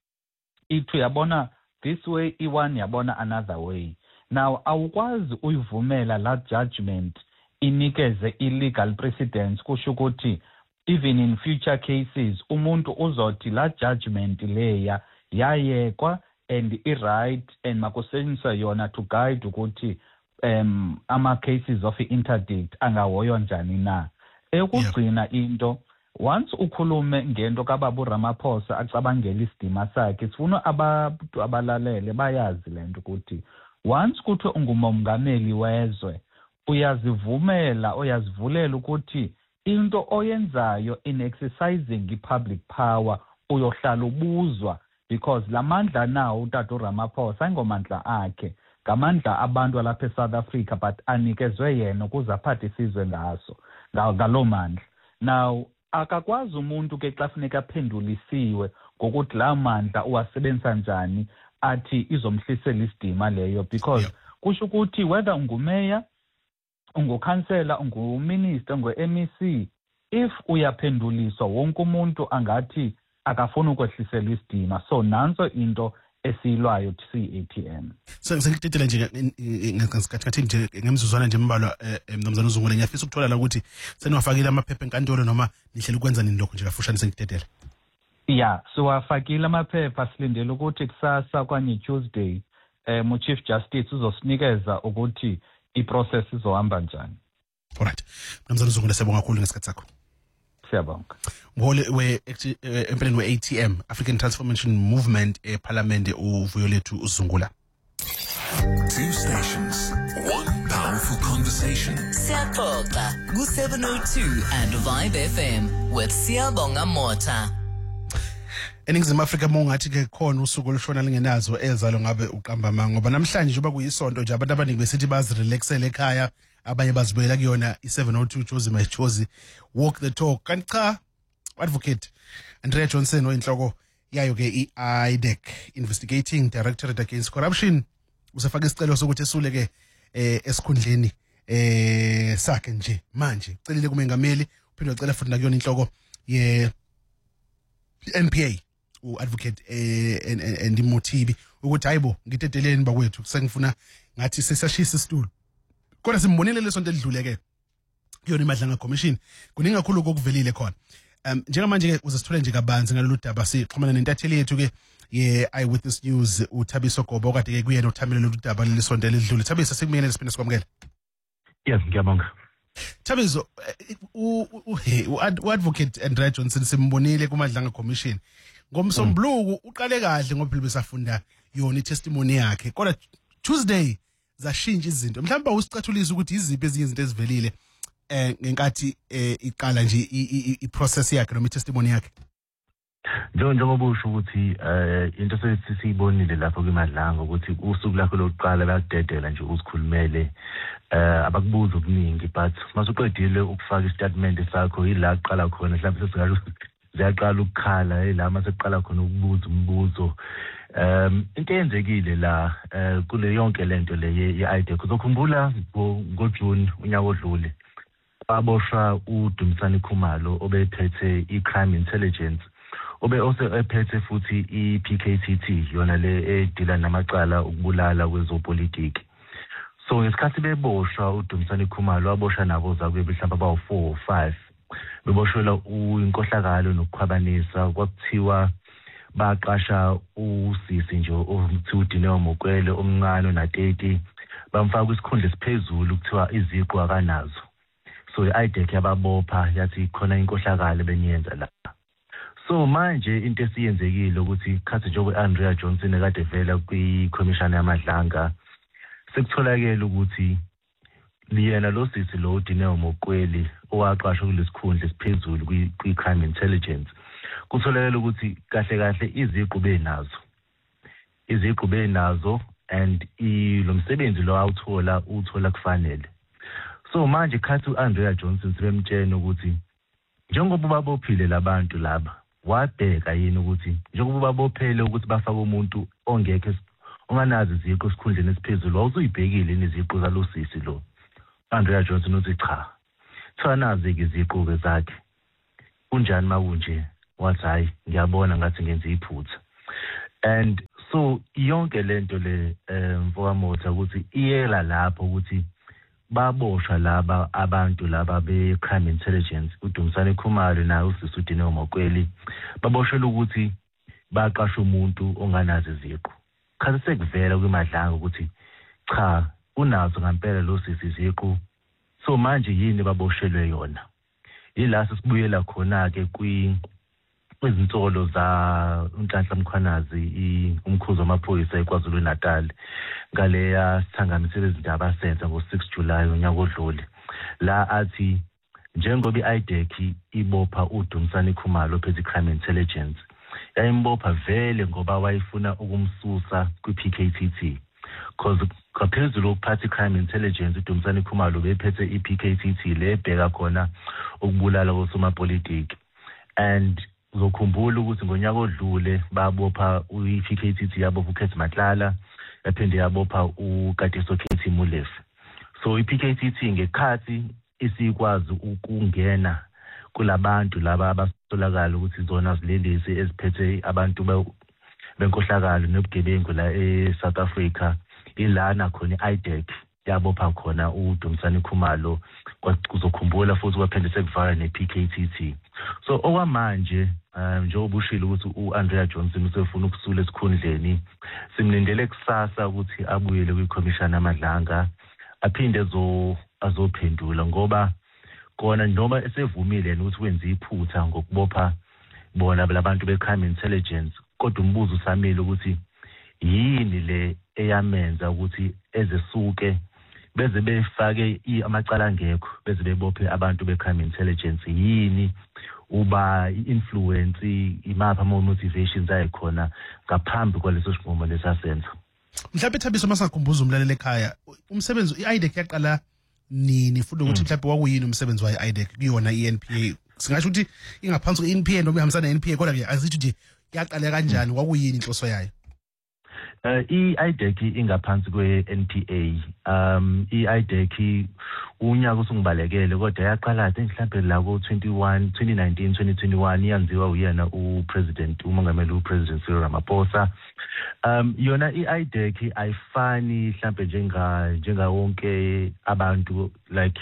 it yabona this way, iwan yabona another way. Now, awukwazi uyivumela la judgment inikeze illegal precedence kusho ukuthi even in future cases umuntu uzothi la judgment leya yayekwa and i-right and makusetshenziswa yona to guide ukuthi um ama cases of interdict angahoywa njani na. Ekugcina into once ukhulume ngento kaBaba Ramaphosa acabangela isidima sakhe, sifuna abantu abalalele bayazi lento ukuthi once kuthi ungumongameli wezwe uyazivumela uyazivulela ukuthi into oyenzayo in exercising i-public power uyohlala ubuzwa, because lamandla nawo uTata Ramaphosa ingomandla akhe ngamandla abantu lapha eSouth Africa, but anikezwe yena ukuze aphathe isizwe ngaso ngalo mandla. Now akakwazi umuntu ke xa funeka aphendulisiwe ngokuthi la mandla uwasebenzisa njani athi izomhlisela isidima leyo, because kusho ukuthi whether ungumeya, ungukhansela, unguminister, ungu-M E C, if uyaphenduliswa wonke umuntu angathi akafuna ukwehlisela isidima. So nanso into esiyilwayo siyi-A T M. So ngikuthetela nje ngasikhathi nje ngemizuzwana nje embalwa mnumzana uZungule, ngiyafisa ukuthola la ukuthi seniwafakile amaphepha enkantolo noma nihlela ukwenza nini lokho nje kafushane sengikutetela? Yeah, so wafakile amaphepha, silindele ukuthi kusasa kwanye Tuesday um uChief Justice uzosinikeza ukuthi iprocess izohamba njani. Alright. Mnumzana uZungule, siyabonga kakhulu ngesikhathi sakho. Siyabonga. Mholi we empeleni we-A T M, African Transformation Movement eParliament uvuyo lethu uZungula. Two stations, one powerful conversation. Siyaxoxa ku seven oh two and Vibe F M with Siyabonga Mota. eNingizimu Afrika mongathi ke khona usuku olushona lingenazo ezalo ngabe uqambama, ngoba namhlanje njengoba kuyisonto nje abantu abaningi besithi bazirelaxele ekhaya, abanye bazibuyela kuyona i-seven oh two Chozi Machozi walk the talk. Kanti cha, Advocate Andrea Johnson oyinhloko yayo ke i-I D E C Investigating Directorate Against Corruption usafaka isicelo sokuthi esuleke eh esikhundleni eh sakhe nje manje. Ucelile kumengameli uphinde ucela futhi nakuyona inhloko ye N P A u-Advocate eh Ndimothibi ukuthi hayibo ngiteteleni bakwethu sengifuna ngathi sesashisa isitulo. Kodwa simbonile lesonto edluleke kuyona iMadlanga Commission kuningi kakhulu kokuvelile khona. Um njengamanje ke uzasithola nje kabanzi ngalolu daba, sixhumana nentatheli yethu ke ye Eyewitness News uThabiso Gobo okade ke kuyena uthambile lolu daba lesonto elidlule. Thabiso, sikumele siphinde sikwamukele. Yes, ngiyabonga. Thabiso, u-Advocate Andrea Johnson simbonile kuMadlanga Commission ngomsombuluko uqale kahle ngoba phela besafunda yona itestimony yakhe, kodwa Tuesday zashintsha izinto. Mhlawumbe usicathulisa ukuthi iziphi ezinye izinto ezivelile eh ngenkathi eh iqala nje i-process yakhe noma i-testimony yakhe. Njengoba usho ukuthi eh into sesiyibonile lapho kuMadlanga ukuthi usuku lakho lokuqala lakudedela nje usikhulumele eh abakubuza okuningi, but masuqedile ukufaka istatement sakho yila qala khona mhlawumbe sesingasho ziyaqala ukukhala elama seqala khona ukubuza umbuzo. Um into eyenzekile la eh kule yonke lento le ye-I D E C uzokhumbula ngoJune unyaka odlule baboshwa uDumsani Khumalo obephethe i-crime intelligence, obe also ephethe futhi i-P K C T yona le edila namacala ukubulala kwezopolitiki. So ngesikhathi beboshwa uDumsani Khumalo waboshwa nabo zakwe mhlawumbe abawu four or five beboshwela inkohlakalo nokukhwabanisa, kwakuthiwa baqasha usisi nje othi uDineo Mokwele omncane na thirty bamfaka isikhundla esiphezulu kuthiwa iziqu akanazo. So i-I D E C yababopha yathi khona inkohlakalo benyenza la. So manje into esiyenzekile ukuthi khathi njengoba Andrea Johnson ekade vela kwi-commission yaMadlanga sekutholakele ukuthi liyena lo sisi lo uDineo Mokwele owaqashwa kulesikhundla esiphezulu kwi-crime intelligence kutholakele ukuthi kahle kahle iziqu benazo. iziqu benazo and lo msebenzi lo awuthola uthola kufanele. So manje khathi uAndrea Johnson sebemtshena ukuthi njengoba babophile labantu laba wabheka yini ukuthi njengoba babophele ukuthi bafaka umuntu ongekho onganazi iziqu esikhundleni esiphezulu awuzuyibhekile iziqu zalosisi lo. Andrea Johnson uthi cha thanazi iziqu zakhe kunjani makunje wathi hayi ngiyabona ngathi ngenza iphutha. And so yonke lento le mfokamotha ukuthi iyela lapho ukuthi baboshwa laba abantu laba be crime intelligence uDumsane Khumalo naye uSisudine Mokweli baboshela ukuthi baqasha umuntu onganazi iziqu. Khathi sekuvela kwimadlanga ukuthi cha unazo ngempela lo sisi iziqu. So manje yini baboshelwe yona? Yila sesibuyela khona ke kwi kwezinsolo za uNhlanhla Mkhwanazi umkhuzo wamaphoyisa eKwaZulu Natal ngaleya sithangamisela izindaba senza ngo six July unyaka odlule la athi njengoba iI D E C ibopha uDumsane Khumalo phethe crime intelligence yayimbopha vele ngoba wayifuna ukumsusa kwi-P K T T cause kaphezulu ukuphatha crime intelligence uDumsane Khumalo bephethe i-P K T T le ebheka khona ukubulala kosomapolitiki. And uzokhumbula ukuthi ngonyaka odlule babopha u-P K T T yabopha uKhethi Matlala yaphinde yabopha uKatiso Khethi Molefe. So i-P K T T ngekhathi isikwazi ukungena kulabantu laba abasolakala ukuthi zona zilelisi eziphethe abantu benkohlakalo nobugebengu la eSouth Africa ilana khona iI D E C yabopha khona uDumsane Khumalo kuzokhumbula futhi kwaphinde sekuvala neP K T T. So okwamanje njengoba ushilo ukuthi uAndrea Johnson usefuna ukusula esikhundleni simlindele kusasa ukuthi abuyele kwiCommission yamadlanga aphinde zo azophendula ngoba kona noma esevumile ukuthi wenza iphutha ngokubopha bona labantu becrime intelligence kodwa umbuzo usamile ukuthi yini le eyamenza ukuthi ezesuke beze befake amacala angekho beze bebophe abantu becrime intelligence yini uba influence imapha ama motivations ayikhona ngaphambi kwaleso sinqumo lesasenza. Mhlawumbe Thabiso masakhumbuza umlaleli ekhaya umsebenzi iI D E C yaqala nini futhi ukuthi mhlawumbe wakuyini umsebenzi waye-iI D E C kuyona i-N P A singasho ukuthi ingaphansi kwe-N P A noma ihambisana ne-N P A kodwa ke asithi nje yaqala kanjani wakuyini inhloso yayo? Uh, iI D E C ingaphansi kwe-N P A um iI D E C unyaka usungibalekele kodwa yaqala mhlawumbe la ku twenty-one twenty nineteen twenty twenty-one yanziwa uyena upresident umongameli upresident Cyril Ramaphosa. Um yona iI D E C ayifani mhlawumbe njenga njenga wonke abantu like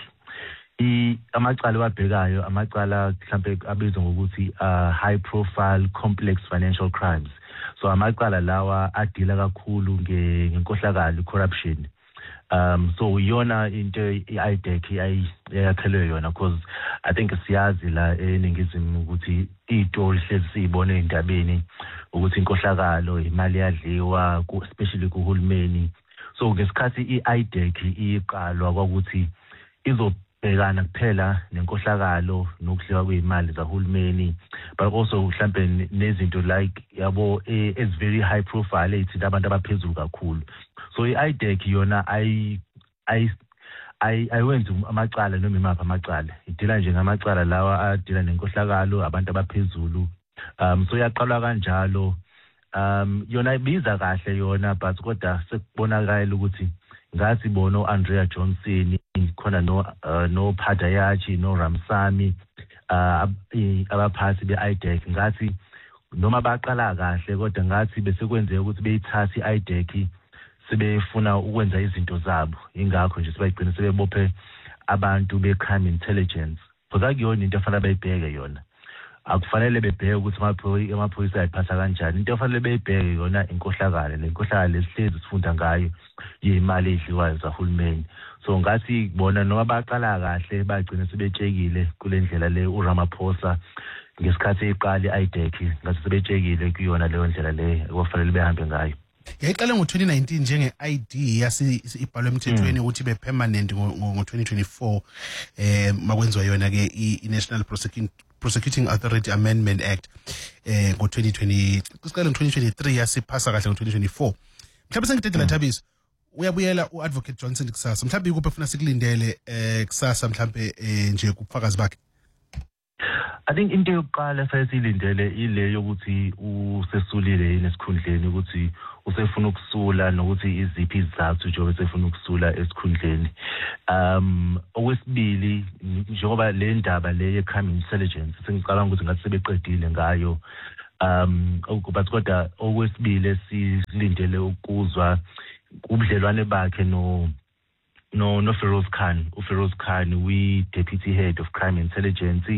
i amacala wabhekayo amacala mhlawumbe abizwa ngokuthi uh, high profile complex financial crimes. So amacala lawa adila kakhulu ngenkohlakalo corruption. Um so yona into iI D E C ayakhelwe yona because I think siyazi la eningizimu ukuthi izitori hlezi sibone endabeni ukuthi inkohlakalo imali yadliwa especially kuhulumeni. So ngesikhathi iI D E C iqalwa kwakuthi izobhekana kuphela nenkohlakalo nokudliwa kwezimali zahulumeni but also mhlambe nezinto like yabo as very high profile ethi abantu abaphezulu kakhulu. So iI D E C yona ay ay ay ayenza amacala noma imapha amacala idila nje ngamacala lawa adila nenkohlakalo abantu abaphezulu. Um so yaqalwa kanjalo um yona ibiza kahle yona but kodwa sekubonakala ukuthi ngathi bona uAndrea Johnson khona no uh, no Phadayachi no Ramsami uh, abaphathi beII D E C ngathi noma baqala kahle kodwa ngathi bese kwenzeka ukuthi beyithatha iI D E C sebefuna ukwenza izinto zabo ingakho nje sebayigcina sebebophe abantu becrime intelligence because akuyona into efanele bayibheke yona akufanele bebheke ukuthi amaphoyisa ayiphatha kanjani into efanele bayibheke yona inkohlakalo lenkohlakalo lesihlezi sifunda ngayo yimali edliwayo zahulumeni. So ngathi bona noma baqala kahle bagcina sebetshekile kule ndlela le uRamaphosa ngesikhathi eqala iI D E C ngathi sebetshekile kuyona leyo ndlela le okufanele behambe ngayo. Yayiqala ngo twenty nineteen njenge-I D yasi ibhalwe emthethweni ukuthi be permanent ngo twenty twenty-four eh makwenziwa yona ke i-National Prosecuting Prosecuting Authority Amendment Act eh ngo twenty twenty kusiqala ngo twenty twenty-three yasiphasa kahle ngo twenty twenty-four. Mhlawumbe sengidedela Thabiso uyabuyela uadvocate Johnson kusasa. Mhlawumbe ikuphi ufuna sikulindele eh kusasa mhlawumbe eh nje kubufakazi bakhe. I think into yokuqala sayisilindele ile yokuthi usesulile inesikhundleni ukuthi usefuna ukusula nokuthi iziphi izathu njengoba sefuna ukusula esikhundleni. Um okwesibili njengoba le ndaba le ye crime intelligence sengicabanga ukuthi ngathi sebeqedile ngayo. Um but kodwa okwesibili silindele ukuzwa ubudlelwane bakhe no no no Feroz Khan. uFeroz Khan we deputy head of crime intelligence.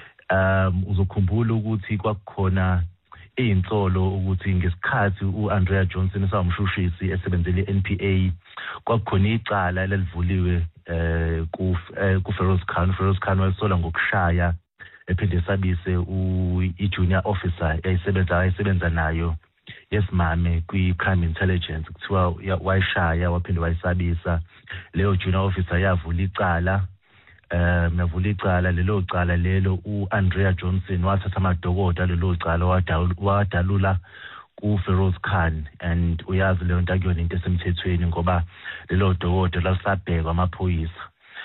Um uzokhumbula ukuthi kwakukhona insolo ukuthi ngesikhathi uAndrea Johnson esawumshushisi esebenzele iN P A kwakukhona icala elalivuliwe eh ku ku Feroz Khan. Feroz Khan wayesola ngokushaya ephinde sabise i-junior officer eyayisebenza ayisebenza nayo yesimame kwi-crime intelligence kuthiwa wayishaya waphinde wayisabisa. Leyo junior officer yavula icala eh yavula icala lelo cala lelo uAndrea Johnson wathatha amadokota lelo cala wadalula ku Feroz Khan and uyazi leyo nto akuyona into esemthethweni ngoba lelo dokota lasabhekwa amaphoyisa.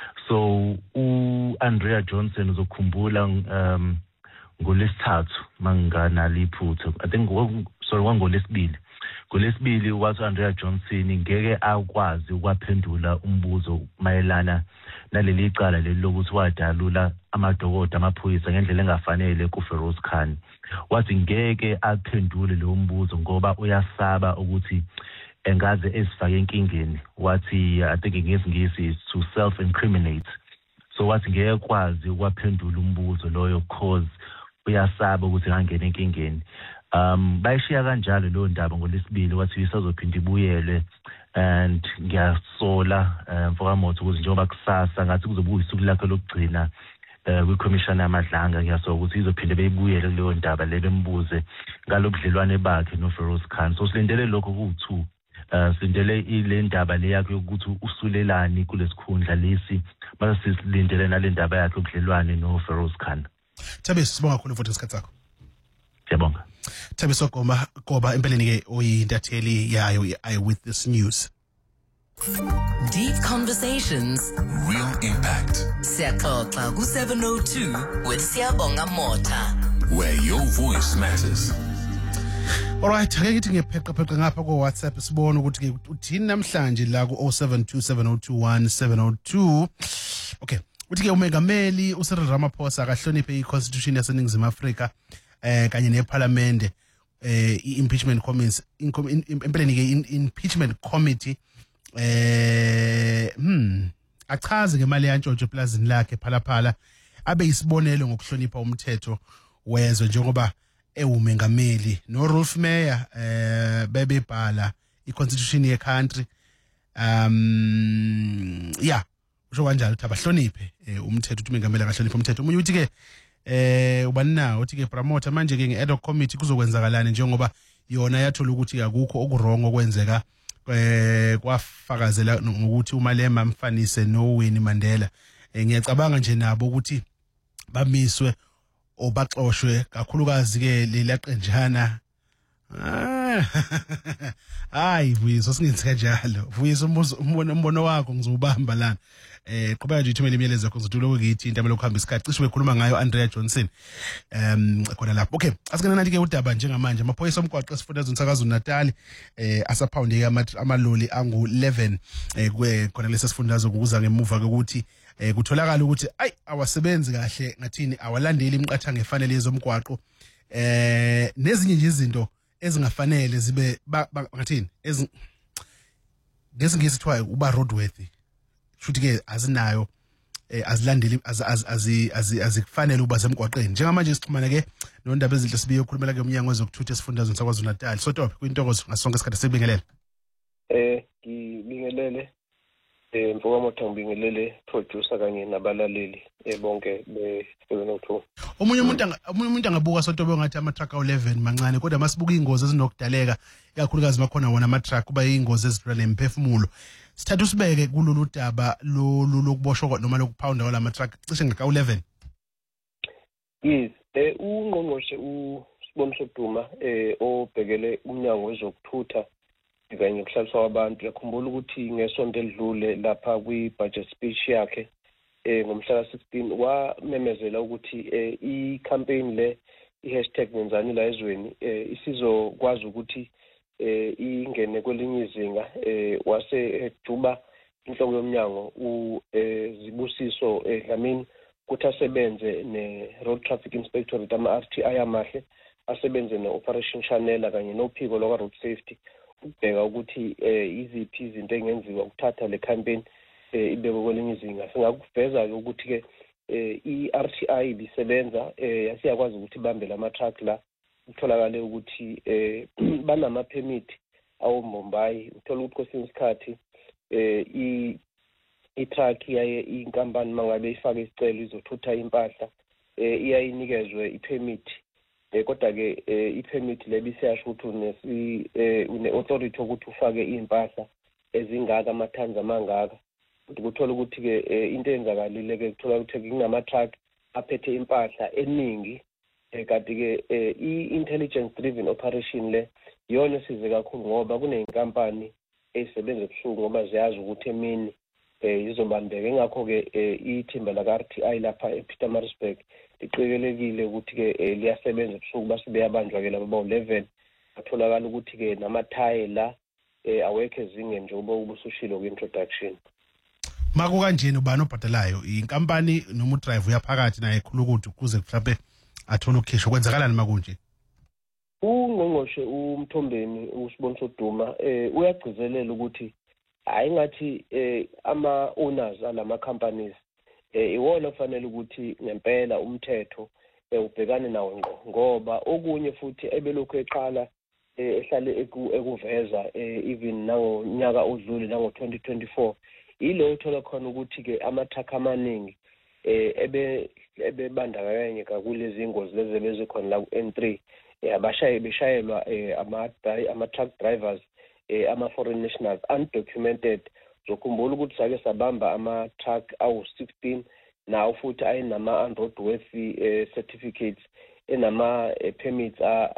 So uAndrea Johnson uzokhumbula um ngolesithathu mangana liphutho I think sorry wangolesibili ngolesibili wathi Andrea Johnson ngeke akwazi ukwaphendula umbuzo mayelana naleli icala leli lokuthi wadalula amadokota amaphoyisa ngendlela engafanele ku Feroz Khan. Wathi ngeke aphendule lo mbuzo ngoba uyasaba ukuthi engaze esifake enkingeni. Wathi I think ngesingisi is to self incriminate. So wathi ngeke kwazi ukwaphendula umbuzo loyo cause uyasaba ukuthi angene enkingeni. Um bayishiya kanjalo lo ndaba ngolesibili wathi isazophinda ibuyele and ngiyasola mfokamotho ukuthi njengoba kusasa ngathi kuzobuya isuku lakhe lokugcina kwi commission yamadlanga ngiyasola ukuthi izophinde beyibuyele leyo ndaba le bembuze ngalobudlelwane bakhe no Feroz Khan. So silindele lokho ku-two uh silindele ile ndaba le yakhe ukuthi usulelani kulesikhundla lesi base silindele nale ndaba yakhe ubudlelwane no Feroz Khan. Thabiso sibonga kakhulu futhi isikhathi sakho. Siyabonga. Thabiso Goma Goba empeleni ke oyintatheli yayo iWitness News. Deep conversations, real impact. Siyaxoxa ku seven oh two with Siyabonga Mota, where your voice matters. Alright, ake ngithi ngepheqa pheqa ngapha ko WhatsApp sibone ukuthi ke uthini namhlanje la ku oh seven two seven oh two one seven oh two. Okay, uthi ke uMengameli uCyril Ramaphosa akahloniphe iConstitution yaseNingizimu Afrika eh kanye neParliament eh impeachment committee impeleni ke impeachment committee eh hmm achaze ngemali yantshontsho eplazini lakhe phalaphala abe isibonelo ngokuhlonipha umthetho wezwe njengoba ewumengameli no Rolf Meyer eh bebebhala iConstitution ye country um yeah usho kanjalo ukuthi abahloniphe umthetho uthi umengameli akahloniphe umthetho. Umunye uthi ke eh ubani nawo uthi ke Pramota manje ke nge-ad hoc committee kuzokwenzakalana njengoba yona yathola ukuthi akukho okurongo okwenzeka eh kwafakazela ngokuthi uMalema mfanise no Winnie Mandela. Ngiyacabanga nje nabo ukuthi bamiswe obaxoshwe kakhulukazi ke lelaqenjana. Hayi Vuyiso singenzi kanjalo. Vuyiso umbono umbono wakho ngizobamba lana. Eh qhubeka nje ithumela imiyalezo yakho ngizothola ukuthi into lokuhamba isikhathi cishe bekhuluma ngayo Andrea Johnson um khona lapho. Okay, asikena nathi ke udaba njengamanje amaphoyisa omgwaqo esifundazweni sakaZulu Natal eh asaphawunde amaloli angu eleven eh khona lesi sifundazo ukuza ngemuva ukuthi eh kutholakala ukuthi ay awasebenzi kahle ngathini awalandeli imiqathango efanele yezomgwaqo eh nezinye nje izinto ezingafanele zibe ngathini ezi ngesingisi kuthiwa uba roadworthy futhi ke azinayo eh azilandeli azikufanele uba semgwaqeni. Njengamanje sixhumana ke nondaba ezinhle sibiye ukukhulumela ke umnyango wezokuthutha esifundazweni sakwaZulu Natal. So Tope kwintokozo ngasonke isikhathi sebingelele. Eh ngibingelele eh mfokamotho ngibingelele producer kanye nabalaleli ebonke be seven oh two. Omunye umuntu omunye umuntu angabuka sotobe ngathi ama truck awu eleven mancane kodwa masibuka ingozi ezinokudaleka ikakhulukazi makhona wona ama truck kuba ingozi ezidlula nemphefumulo. Sithatha usibeke kulolu daba lo lokuboshwa noma lokuphawunda kwala ma truck cishe ngaka eleven. Yes, eh ungqongqoshe uSiboniso Duma eh obhekele umnyango wezokuthutha kanye nokuhlaliswa kwabantu. Yakhumbula ukuthi ngesonto elidlule lapha kwi-budget speech yakhe eh ngomhla ka sixteen wamemezela ukuthi eh i-campaign le i-hashtag Nenzani la ezweni eh isizokwazi ukuthi eh ingene kwelinye izinga eh wase ejuba inhloko yomnyango u Zibusiso Dlamini ukuthi asebenze ne-Road Traffic Inspectorate ama-R T I amahle, asebenze ne-Operation Chanela kanye nophiko lokwa-Road Safety ukubheka ukuthi eh iziphi izinto engenziwa ukuthatha le campaign eh ibekwe kwelinye izinga. Singakuveza-ke ukuthi-ke eh i-R T I ibisebenza eh yasiyakwazi ukuthi ibambe lama-truck la kutholakale ukuthi eh banama-permit awombombayi. Uthola ukuthi kwesinye isikhathi eh i i-truck yaye inkampani mangabe ifake isicelo izothutha impahla eh iyayinikezwe i-permit eh kodwa ke i-permit lebisiyasho ukuthi unesi une-authority ukuthi ufake impahla ezingaka amathani amangaka. Ukuthola ukuthi ke into eyenzakalile ke kuthola ukuthi kunama-truck aphethe impahla eningi kanti ke i-intelligence driven operation le yona esize kakhulu ngoba kuneyinkampani ezisebenza ebusuku ngoba ziyazi ukuthi emini eh izobambeka. Ingakho ke ithimba la R T I lapha ePietermaritzburg liqikelekile ukuthi ke liyasebenza ebusuku base beyabanjwa ke laba bawu eleven. Atholakala ukuthi ke namathayi la eh awekho ezingeni njengoba ubusushilo ku-introduction. Maku kanjeni ubani obhadalayo inkampani noma udrive uyaphakathi naye ekhulu ukuthi ukuze mhlawumbe athole ukhisho kwenzakalani makunje? Ungqongqoshe uMthombeni uSiboniso Duma eh uyagcizelela ukuthi hayi ngathi eh ama owners alama companies eh iwona kufanele ukuthi ngempela umthetho ubhekane nawo ngqo ngoba okunye futhi ebelokhu eqala ehlale ekuveza even nangonyaka odlule nango twenty twenty-four ilo uthola khona ukuthi ke ama-truck amaningi eh ebe ebebandakanye kulezi ingozi lezi bezikhona la ku-N three abashaye beshayelwa ama ama-truck drivers ama-foreign nationals undocumented. Zokhumbula ukuthi sake sabamba ama-truck awu sixteen nawo futhi ayinama unroadworthy certificates enama-permits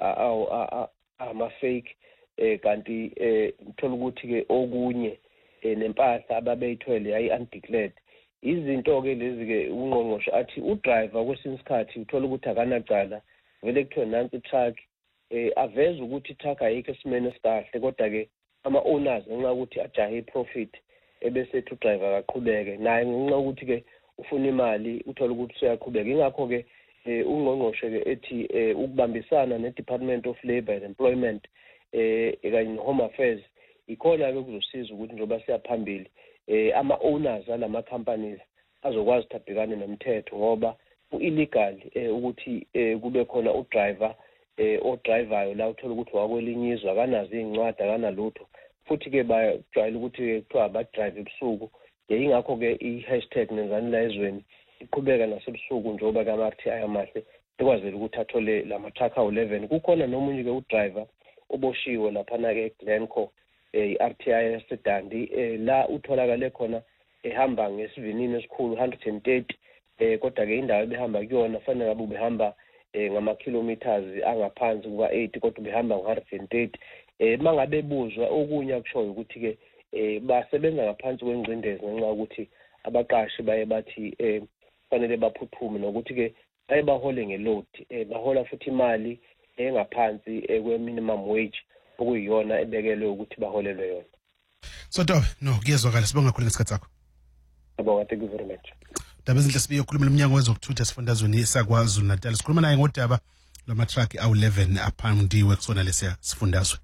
ama-fake kanti uthola ukuthi ke okunye nempahla ababeyithwele yayi undeclared. Izinto-ke lezi-ke ungqongqoshe athi udriver kwesinye isikhathi uthola ukuthi akanacala vele kuthiwe nansi i-truck eh aveza ukuthi i-truck ayikho esimeni esikahle kodwa-ke ama-owners ngenxa ukuthi ajahe i-profit ebese ethi udriver akaqhubeke naye ngenxa ukuthi-ke ufuna imali uthola ukuthi usuyaqhubeka. Ingakho-ke eh ungqongqoshe-ke ethi eh ukubambisana ne-Department of Labour and Employment eh kanye ne-Home Affairs ikhona-ke kuzosiza ukuthi njengoba siyaphambili eh ama-owners alama companies azokwazi ukuthi abhekane nomthetho ngoba u-illegal eh ukuthi eh kube khona udriver eh odrivayo la uthola ukuthi wakwelinye izwe akanazo izincwadi akanalutho futhi ke bajwayele ukuthi kuthiwa abadrive ebusuku. Ingakho ke i-hashtag Nenzani la ezweni iqhubeka nasebusuku njengoba ka-R T I amahle ekwazela ukuthi athole lama-truck awu eleven. Kukhona nomunye ke udriver oboshiwe laphana-ke eGlencoe i-R T I yaseDandi la utholakale khona ehamba ngesivinini esikhulu one hundred thirty eh kodwa-ke indawo ebehamba kuyona fanele ngabe ubehamba eh ngama-kilometers angaphansi kuka-eighty kodwa ubehamba ngo-one hundred thirty. Eh mangabe buzwa okunye akushoyo ukuthi-ke eh basebenza ngaphansi kwengcindezi ngenxa ukuthi abaqashi baye bathi eh fanele baphuphume nokuthi-ke baye bahole ngeload eh bahola futhi imali engaphansi kwe-minimum wage okuyiyona ebekelwe ukuthi baholelwe yona. So Tobe, no kuyezwakala sibonga kakhulu ngesikhathi sakho. Abonga, thank you very much. Daba ezinhle sibiyokhuluma nomnyango wezokuthutha esifundazweni saKwaZulu Natal. Sikhuluma naye ngodaba lama-truck awu eleven aphandiwe kusona lesiya sifundazwe.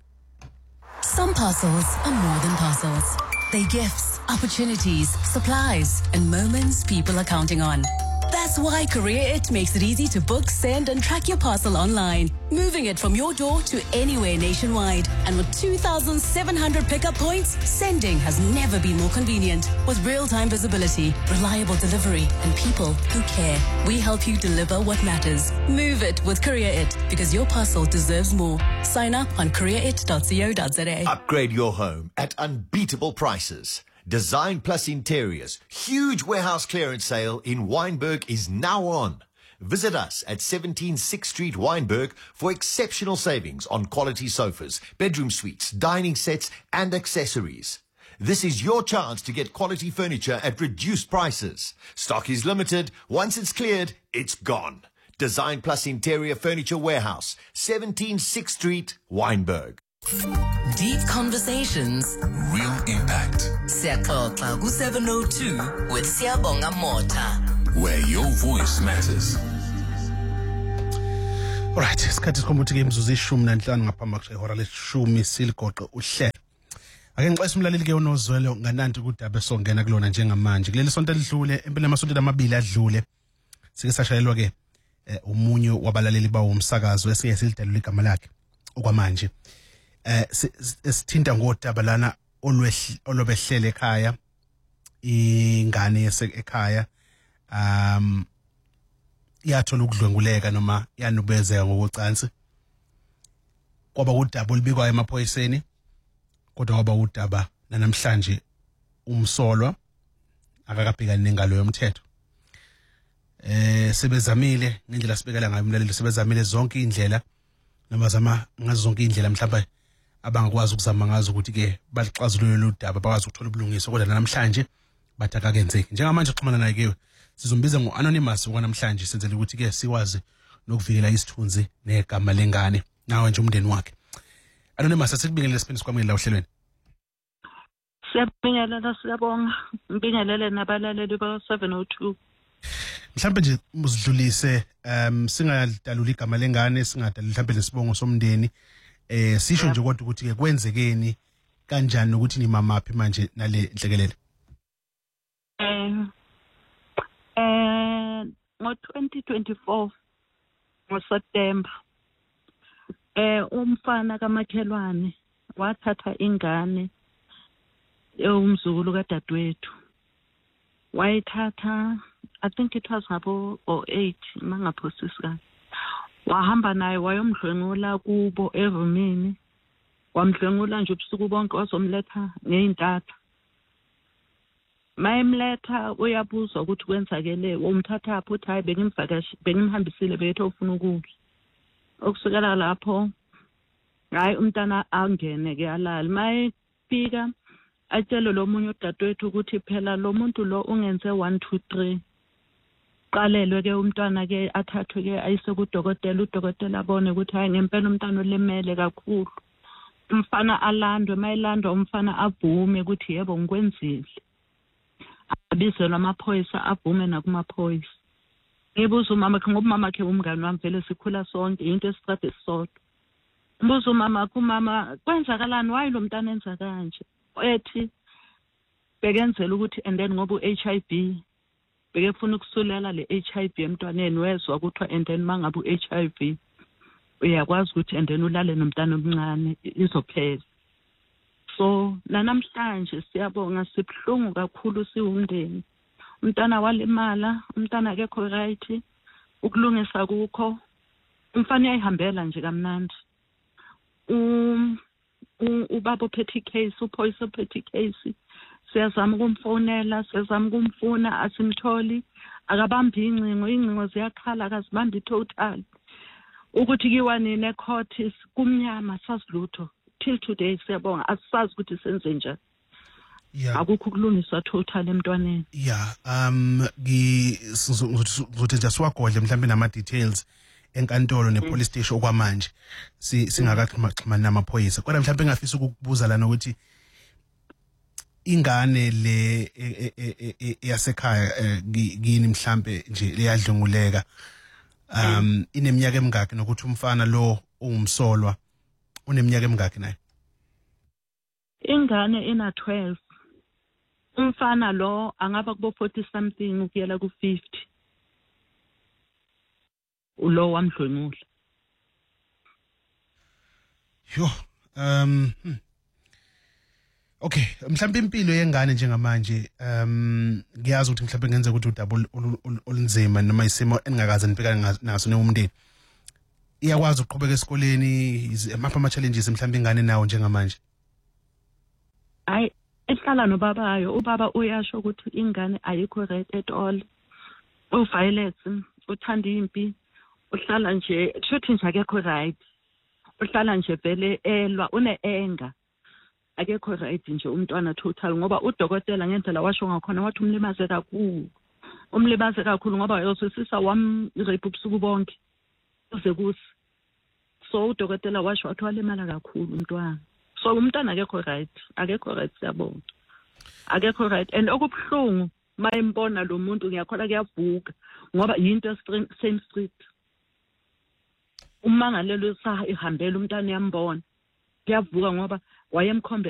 Some parcels are more than parcels. They're gifts, opportunities, supplies, and moments people are counting on. That's why Career It makes it easy to book, send, and track your parcel online, moving it from your door to anywhere nationwide. And with two thousand seven hundred pickup points, sending has never been more convenient. With real-time visibility, reliable delivery, and people who care, we help you deliver what matters. Move it with Career It, because your parcel deserves more. Sign up on career it dot co dot za. Upgrade your home at unbeatable prices. Design Plus Interiors huge warehouse clearance sale in Wynberg is now on. Visit us at seventeen Sixth Street, Wynberg for exceptional savings on quality sofas, bedroom suites, dining sets and accessories. This is your chance to get quality furniture at reduced prices. Stock is limited. Once it's cleared, it's gone. Design Plus Interior Furniture Warehouse, seventeen Sixth Street, Wynberg. Deep conversations, real impact. Siyaxoxa ku seven oh two with Siyabonga Mota, where your voice matters. Alright, isikhathi sikhombuthi ke imzuzu ishumi nanhlanu ngaphambi kwehora leshumi siligoqe uhlelo. Ake ngixwayisa umlaleli ke unozwelo ngananti kudaba esongena kulona njengamanje. Kuleli sonto elidlule, empela amasonto amabili adlule. Sike sashayelwa ke umunye wabalaleli bawo umsakazo esiye silidalula igama lakhe okwamanje. Eh sithinta ngodaba lana olobehlele ekhaya, ingane ekhaya um yathola ukudlwenguleka noma yanubezeka ngokucansi. Kwaba udaba olubikwa emaphoyiseni, kodwa kwaba udaba namhlanje umsolwa akakabhekani nengalo yomthetho. Eh sebezamile ngendlela sibekela ngayo umlaleli, sebezamile zonke indlela nabazama ngazo zonke indlela mhlawumbe abangakwazi ukuzama ngazo ukuthi ke balixazulule lo daba bakwazi ukuthola ubulungiswa, kodwa namhlanje bathi akakenzeki. Njengamanje xhumana naye ke sizombiza ngo-anonymous okwanamhlanje senzele ukuthi ke sikwazi nokuvikela isithunzi negama lengane nawe nje umndeni wakhe. Anonymous, asikubingelele siphendisi kwamela ohlelweni. Siyabingelela, siyabonga. Ngibingelele nabalaleli ba seven oh two. Mhlawumbe nje muzidlulise um singadalula igama lengane, singadalula mhlawumbe lesibongo somndeni, eh sisho nje kodwa ukuthi ke kwenzekeni kanjani ukuthi ni mamaphi manje nale nhlekelele. Eh eh ngo twenty twenty-four ngo September eh umfana kamakhelwane wathatha ingane umzukulu kadadewethu, wayithatha I think it was ngabo oh eight mangaphosisa, wahamba naye wayomdlwengula kubo evumini, wamdlwengula nje ubusuku bonke wazomletha ngeintatha. Mayemletha uyabuzwa ukuthi kwenzakele, umthatha apho uthi hayi bengimvakashi bengimhambisile bethu ufuna ukudla. Okusukela lapho hayi umntana angene ke alala. Mayefika atshelo lo munye udadewethu ukuthi phela lo muntu lo ungenze one two three. Qalelwe ke umntwana ke athathwe ke ayise kudokotela, udokotela abone ukuthi hayi ngempela umntana olemele kakhulu. Umfana alandwe, mayilandwa umfana avume ukuthi yebo ngikwenzile. Abizelwa amaphoyisa avume nakumaphoyisa. Ngibuza umama ngoba umama ke umngane wami vele sikhula sonke into esicade sisodwa. Mbuzo umama kumama kwenzakalani, why lo mntana enza kanje? Ethi bekenzela ukuthi and then ngoba u-H I V bekefuna ukusulela le H I V emntwaneni, wezwa ukuthi and then mangabe u-H I V uyakwazi ukuthi and then ulale nomntana omncane izophela. So namhlanje siyabonga, sibhlungu kakhulu siwumndeni. Umntana walimala, umntana akekho right, ukulungisa kukho. Umfana uyayihambela nje kamnandi. Um ubaba ophethe case, uphoyisa ophethe case, siyazama ukumfonela, siyazama ukumfuna asimtholi, akabambi incingo, incingo ziyakhala akazibambi total. Ukuthi kiwanini ecourt kumnyama sasilutho. Till today siyabonga asisazi ukuthi senze njani. Yeah. Akukho kulungiswa total emntwaneni. Yeah, um ngizothi nje siwagodle mhlawumbe nama details enkantolo ne police station okwamanje si singakaxhumana namaphoyisa, kodwa mhlawumbe ngafisa ukukubuza lana ukuthi ingane le yasekhaya kini mhlawumbe nje leyadlunguleka um ineminyaka emingaki, nokuthi umfana lo ungumsolwa uneminyaka emingaki naye? Ingane ina twelve, umfana lo angaba kubo forty something ukuyela ku fifty. Ulo wamdlwengula. Yo, um hmm. Okay, mhlawumbe impilo yengane njengamanje um ngiyazi ukuthi mhlawumbe ngenze ukuthi udaba olunzima noma isimo engakaze nibhekane naso newumndeni. Iyakwazi ukuqhubeka esikoleni, amapha ama challenges mhlawumbe ingane nawo njengamanje? Ay ehlala nobabayo, ubaba uyasho ukuthi ingane ayikho right at all. U violence, uthanda impi uhlala nje shothi nje akekho right uhlala nje vele elwa une anger akekho right nje umntwana total ngoba udokotela ngendlela washo ngakhona wathi umlimaze kakhulu umlimaze kakhulu ngoba yosisisa wam rape ubusuku bonke uze kusi so udokotela washo wathi walimala kakhulu umntwana so umntwana akekho right akekho right siyabonga akekho right and okubhlungu mayimbona lo muntu ngiyakhola kuyavuka ngoba yinto same street umangalelo sa ihambela umntwana yambona kuyavuka ngoba wayemkhombe